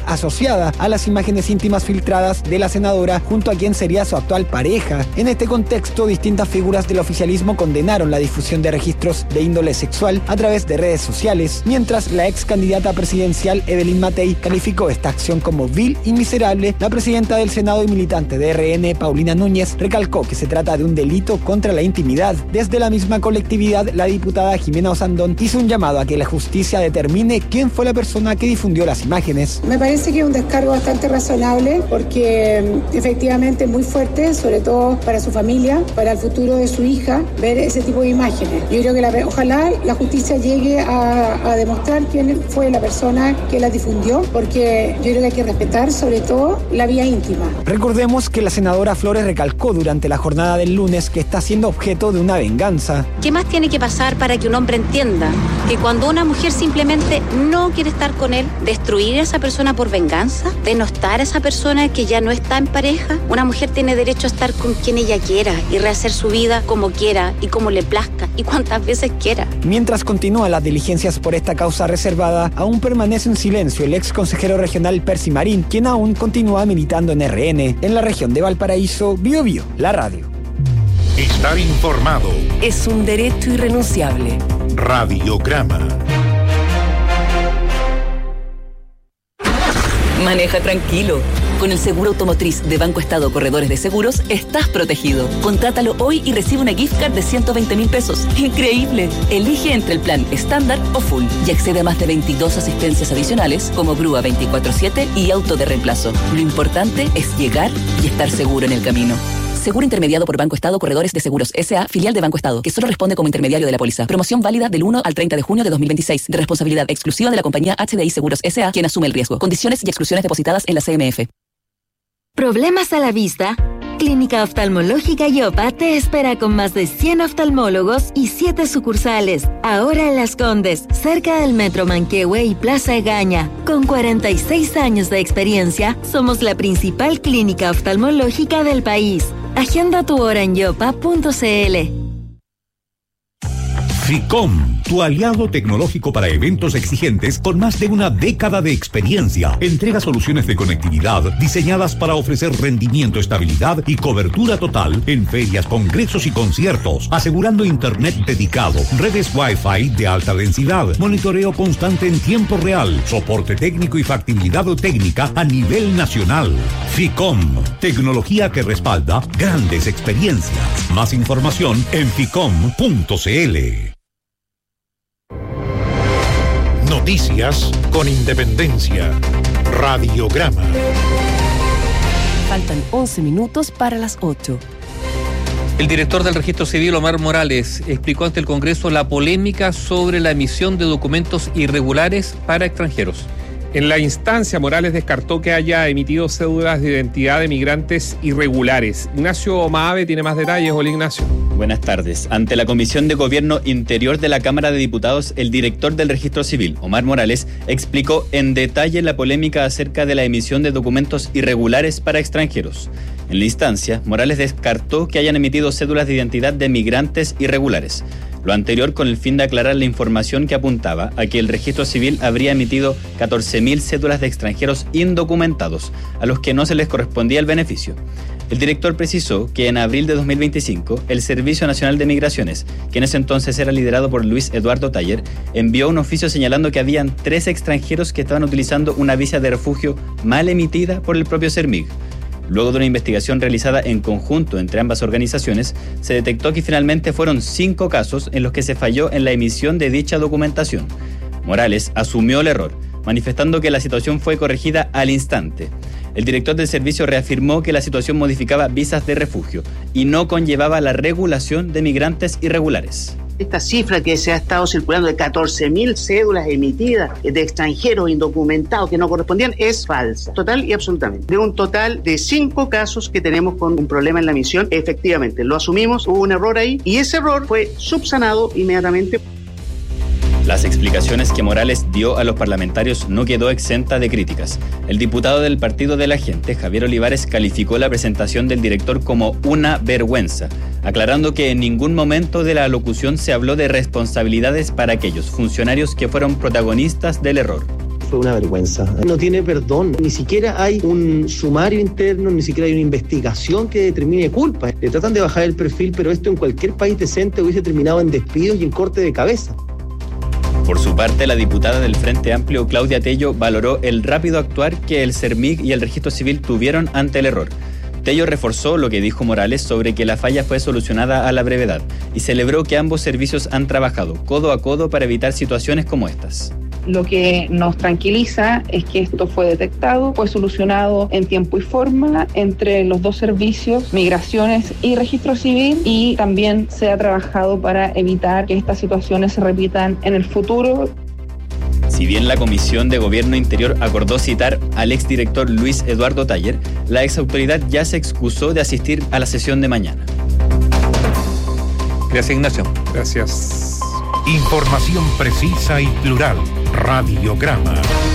asociada a las imágenes íntimas filtradas de la senadora junto a quien sería su actual pareja. En este contexto, distintas figuras del oficialismo condenaron la difusión de registros de índole sexual a través de redes sociales, mientras la ex candidata presidencial Evelyn Matei calificó esta acción como vil y miserable. La presidenta del Senado y militante de RN, Paulina Núñez, recalcó que se trata de un delito contra la intimidad. Desde la misma colectividad, la diputada Jimena Osandón hizo un llamado a que la justicia determine quién fue la persona que difundió las imágenes. Me parece que es un descargo bastante razonable porque efectivamente es muy fuerte, sobre todo para su familia, para el futuro de su hija, ver ese tipo de imágenes. Yo creo que ojalá la justicia llegue a demostrar quién fue la persona que las difundió, porque yo creo que hay que respetar sobre todo la vida íntima. Recordemos que la senadora Flores recalcó durante la jornada del lunes que está siendo objeto de una venganza. ¿Qué más tiene que pasar para que un hombre entienda que cuando una mujer simplemente no quiere estar con él, destruir a esa persona por venganza, denostar a esa persona que ya no está en pareja? Una mujer tiene derecho a estar con quien ella quiera y rehacer su vida como quiera y como le plazca y cuantas veces quiera. Mientras continúan las diligencias por esta causa reservada, aún permanece en silencio el ex consejero regional Percy Marín, quien aún continúa militando en RN. En la región de Valparaíso, Biobío, la radio. Estar informado es un derecho irrenunciable. Radiograma. Maneja tranquilo. Con el seguro automotriz de Banco Estado Corredores de Seguros, estás protegido. Contrátalo hoy y recibe una gift card de 120.000 pesos. ¡Increíble! Elige entre el plan estándar o full y accede a más de 22 asistencias adicionales como grúa 24/7 y auto de reemplazo. Lo importante es llegar y estar seguro en el camino. Seguro intermediado por Banco Estado Corredores de Seguros S.A., filial de Banco Estado, que solo responde como intermediario de la póliza. Promoción válida del 1 al 30 de junio de 2026, de responsabilidad exclusiva de la compañía HDI Seguros S.A., quien asume el riesgo. Condiciones y exclusiones depositadas en la CMF. ¿Problemas a la vista? Clínica Oftalmológica Yopa te espera con más de 100 oftalmólogos y 7 sucursales. Ahora en Las Condes, cerca del Metro Manquehue y Plaza Egaña. Con 46 años de experiencia, somos la principal clínica oftalmológica del país. Agenda tu hora en yopa.cl. FICOM, tu aliado tecnológico para eventos exigentes con más de una década de experiencia. Entrega soluciones de conectividad diseñadas para ofrecer rendimiento, estabilidad y cobertura total en ferias, congresos y conciertos, asegurando internet dedicado, redes Wi-Fi de alta densidad, monitoreo constante en tiempo real, soporte técnico y factibilidad técnica a nivel nacional. FICOM, tecnología que respalda grandes experiencias. Más información en ficom.cl. Noticias con independencia. Radiograma. Faltan 11 minutos para las 8. El director del Registro Civil, Omar Morales, explicó ante el Congreso la polémica sobre la emisión de documentos irregulares para extranjeros. En la instancia, Morales descartó que haya emitido cédulas de identidad de migrantes irregulares. Ignacio Maave tiene más detalles. Hola, Ignacio. Buenas tardes. Ante la Comisión de Gobierno Interior de la Cámara de Diputados, el director del Registro Civil, Omar Morales, explicó en detalle la polémica acerca de la emisión de documentos irregulares para extranjeros. En la instancia, Morales descartó que hayan emitido cédulas de identidad de migrantes irregulares. Lo anterior con el fin de aclarar la información que apuntaba a que el Registro Civil habría emitido 14.000 cédulas de extranjeros indocumentados, a los que no se les correspondía el beneficio. El director precisó que en abril de 2025, el Servicio Nacional de Migraciones, que en ese entonces era liderado por Luis Eduardo Taller, envió un oficio señalando que habían 3 extranjeros que estaban utilizando una visa de refugio mal emitida por el propio CERMIG. Luego de una investigación realizada en conjunto entre ambas organizaciones, se detectó que finalmente fueron 5 casos en los que se falló en la emisión de dicha documentación. Morales asumió el error, manifestando que la situación fue corregida al instante. El director del servicio reafirmó que la situación modificaba visas de refugio y no conllevaba la regulación de migrantes irregulares. Esta cifra que se ha estado circulando de 14.000 cédulas emitidas de extranjeros indocumentados que no correspondían es falsa, total y absolutamente. De un total de 5 casos que tenemos con un problema en la emisión, efectivamente lo asumimos, hubo un error ahí y ese error fue subsanado inmediatamente. Las explicaciones que Morales dio a los parlamentarios no quedó exenta de críticas. El diputado del Partido de la Gente, Javier Olivares, calificó la presentación del director como una vergüenza, aclarando que en ningún momento de la alocución se habló de responsabilidades para aquellos funcionarios que fueron protagonistas del error. fue una vergüenza. No tiene perdón, ni siquiera hay un sumario interno, ni siquiera hay una investigación que determine culpa. Le tratan de bajar el perfil, pero esto en cualquier país decente hubiese terminado en despidos y en corte de cabeza. Por su parte, la diputada del Frente Amplio, Claudia Tello, valoró el rápido actuar que el CERMIG y el Registro Civil tuvieron ante el error. Tello reforzó lo que dijo Morales sobre que la falla fue solucionada a la brevedad y celebró que ambos servicios han trabajado codo a codo para evitar situaciones como estas. Lo que nos tranquiliza es que esto fue detectado, fue solucionado en tiempo y forma entre los dos servicios, Migraciones y Registro Civil, y también se ha trabajado para evitar que estas situaciones se repitan en el futuro. Si bien la Comisión de Gobierno Interior acordó citar al exdirector Luis Eduardo Taller, la exautoridad ya se excusó de asistir a la sesión de mañana. Gracias, Ignacio. Gracias. Información precisa y plural. Radiograma.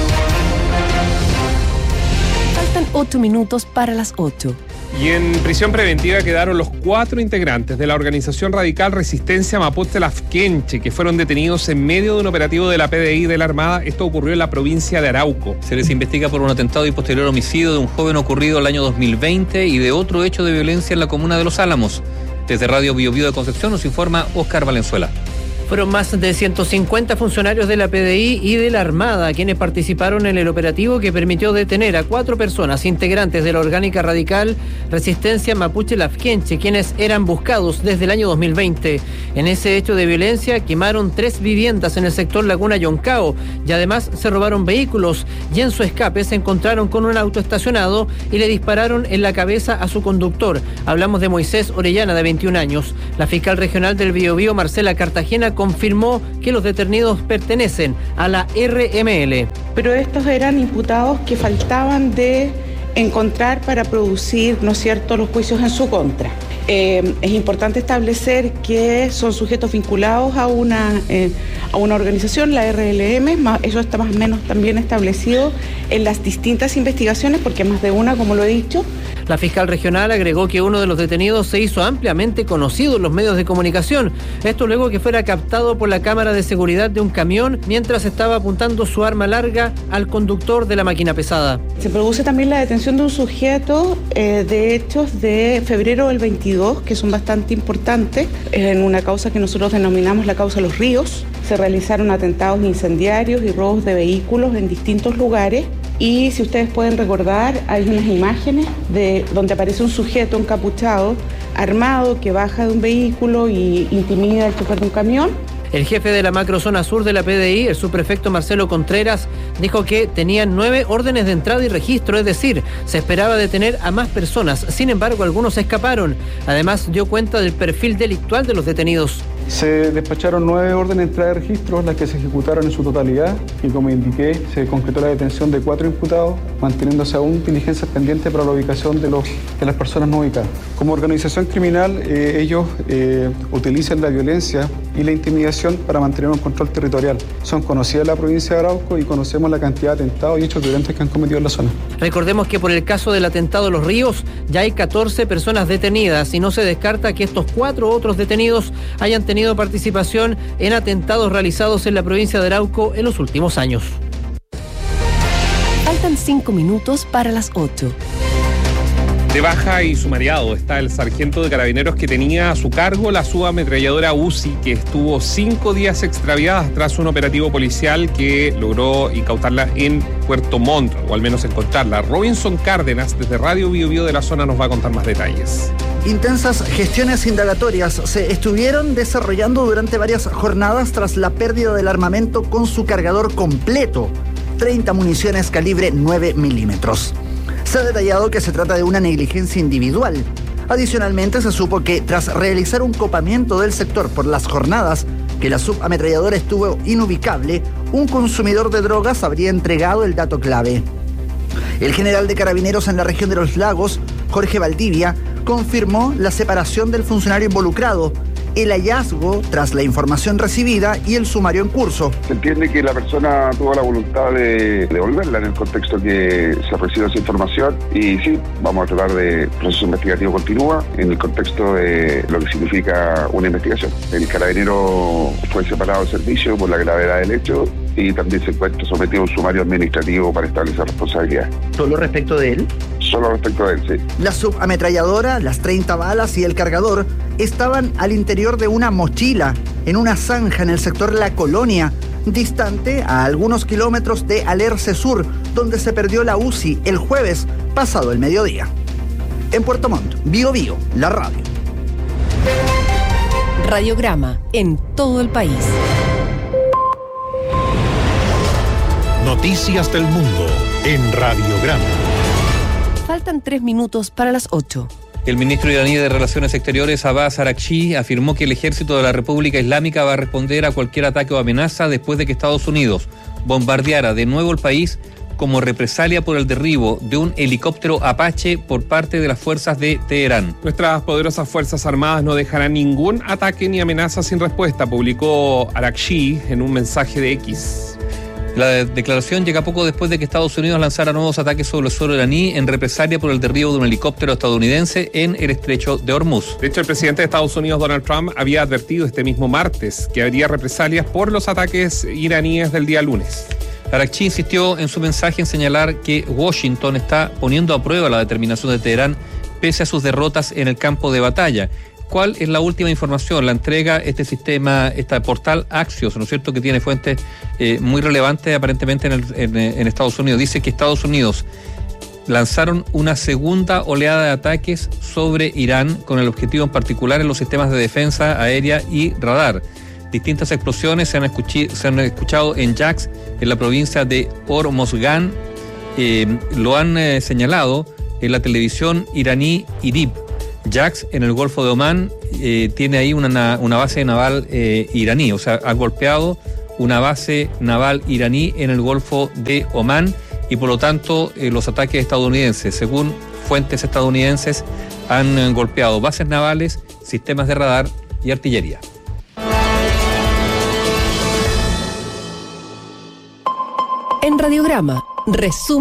Faltan 8 minutos para las 8. Y en prisión preventiva quedaron los 4 integrantes de la organización radical Resistencia Mapuche Lafkenche, que fueron detenidos en medio de un operativo de la PDI de la Armada. Esto ocurrió en la provincia de Arauco. Se les investiga por un atentado y posterior homicidio de un joven ocurrido el año 2020 y de otro hecho de violencia en la comuna de Los Álamos. Desde Radio Bio Bio de Concepción nos informa Óscar Valenzuela. Fueron más de 150 funcionarios de la PDI y de la Armada quienes participaron en el operativo que permitió detener a 4 personas integrantes de la orgánica radical Resistencia Mapuche Lafkenche, quienes eran buscados desde el año 2020. En ese hecho de violencia quemaron 3 viviendas en el sector Laguna Yoncao y además se robaron vehículos, y en su escape se encontraron con un auto estacionado y le dispararon en la cabeza a su conductor. Hablamos de Moisés Orellana, de 21 años. La fiscal regional del Biobío, Marcela Cartagena, confirmó que los detenidos pertenecen a la RML. Pero estos eran imputados que faltaban de encontrar para producir, ¿no es cierto?, los juicios en su contra. Es importante establecer que son sujetos vinculados a una organización, la RLM, eso está más o menos también establecido en las distintas investigaciones, porque más de una, como lo he dicho. La fiscal regional agregó que uno de los detenidos se hizo ampliamente conocido en los medios de comunicación. Esto luego que fuera captado por la cámara de seguridad de un camión mientras estaba apuntando su arma larga al conductor de la máquina pesada. Se produce también la detención de un sujeto de hechos de febrero del 22, que son bastante importantes, en una causa que nosotros denominamos la causa Los Ríos. Se realizaron atentados incendiarios y robos de vehículos en distintos lugares. Y si ustedes pueden recordar, hay unas imágenes de donde aparece un sujeto encapuchado, armado, que baja de un vehículo y intimida al chofer de un camión. El jefe de la macrozona sur de la PDI, el subprefecto Marcelo Contreras, dijo que tenían 9 órdenes de entrada y registro, es decir, se esperaba detener a más personas. Sin embargo, algunos escaparon. Además, dio cuenta del perfil delictual de los detenidos. Se despacharon 9 órdenes de entrada y registro, las que se ejecutaron en su totalidad, y como indiqué, se concretó la detención de 4 imputados, manteniéndose aún diligencias pendientes para la ubicación de las personas no ubicadas. Como organización criminal, ellos utilizan la violencia y la intimidación para mantener un control territorial. Son conocidas la provincia de Arauco y conocemos la cantidad de atentados y hechos violentos que han cometido en la zona. Recordemos que por el caso del atentado a Los Ríos ya hay 14 personas detenidas y no se descarta que estos 4 otros detenidos hayan tenido participación en atentados realizados en la provincia de Arauco en los últimos años. Faltan 5 minutos para las 8. De baja y sumariado está el sargento de carabineros que tenía a su cargo la subametralladora Uzi, que estuvo 5 días extraviada tras un operativo policial que logró incautarla en Puerto Montt, o al menos encontrarla. Robinson Cárdenas, desde Radio Bio Bio de la zona, nos va a contar más detalles. Intensas gestiones indagatorias se estuvieron desarrollando durante varias jornadas tras la pérdida del armamento con su cargador completo, 30 municiones calibre 9 milímetros. Se ha detallado que se trata de una negligencia individual. Adicionalmente, se supo que tras realizar un copamiento del sector por las jornadas que la subametralladora estuvo inubicable, un consumidor de drogas habría entregado el dato clave. El general de carabineros en la región de Los Lagos, Jorge Valdivia, confirmó la separación del funcionario involucrado, el hallazgo tras la información recibida y el sumario en curso. Se entiende que la persona tuvo la voluntad de devolverla en el contexto que se recibe esa información, y sí, vamos a tratar de proceso investigativo continúa en el contexto de lo que significa una investigación. El carabinero fue separado del servicio por la gravedad del hecho y también se encuentra sometido a un sumario administrativo para establecer responsabilidad. ¿Solo respecto de él? Solo respecto de él, sí. La subametralladora, las 30 balas y el cargador estaban al interior de una mochila en una zanja en el sector La Colonia, distante a algunos kilómetros de Alerce Sur, donde se perdió la UCI el jueves pasado el mediodía. En Puerto Montt, Bío Bío, la radio. Radiograma en todo el país. Noticias del mundo en Radiograma. Faltan 3 minutos para las 8. El ministro iraní de Relaciones Exteriores, Abbas Araghchi, afirmó que el ejército de la República Islámica va a responder a cualquier ataque o amenaza después de que Estados Unidos bombardeara de nuevo el país como represalia por el derribo de un helicóptero Apache por parte de las fuerzas de Teherán. Nuestras poderosas Fuerzas Armadas no dejarán ningún ataque ni amenaza sin respuesta, publicó Araghchi en un mensaje de X. La declaración llega poco después de que Estados Unidos lanzara nuevos ataques sobre el suelo iraní en represalia por el derribo de un helicóptero estadounidense en el estrecho de Hormuz. De hecho, el presidente de Estados Unidos, Donald Trump, había advertido este mismo martes que habría represalias por los ataques iraníes del día lunes. Araghchi insistió en su mensaje en señalar que Washington está poniendo a prueba la determinación de Teherán pese a sus derrotas en el campo de batalla. ¿Cuál es la última información? La entrega este portal Axios, ¿no es cierto?, que tiene fuentes muy relevantes aparentemente en Estados Unidos. Dice que Estados Unidos lanzaron una segunda oleada de ataques sobre Irán con el objetivo en particular en los sistemas de defensa aérea y radar. Distintas explosiones se han escuchado en Jax, en la provincia de Hormozgan. Lo han señalado en la televisión iraní IRIB. Jax, en el Golfo de Omán, tiene ahí una base naval iraní, o sea, ha golpeado una base naval iraní en el Golfo de Omán y por lo tanto los ataques estadounidenses, según fuentes estadounidenses, han golpeado bases navales, sistemas de radar y artillería. En Radiograma, resumen.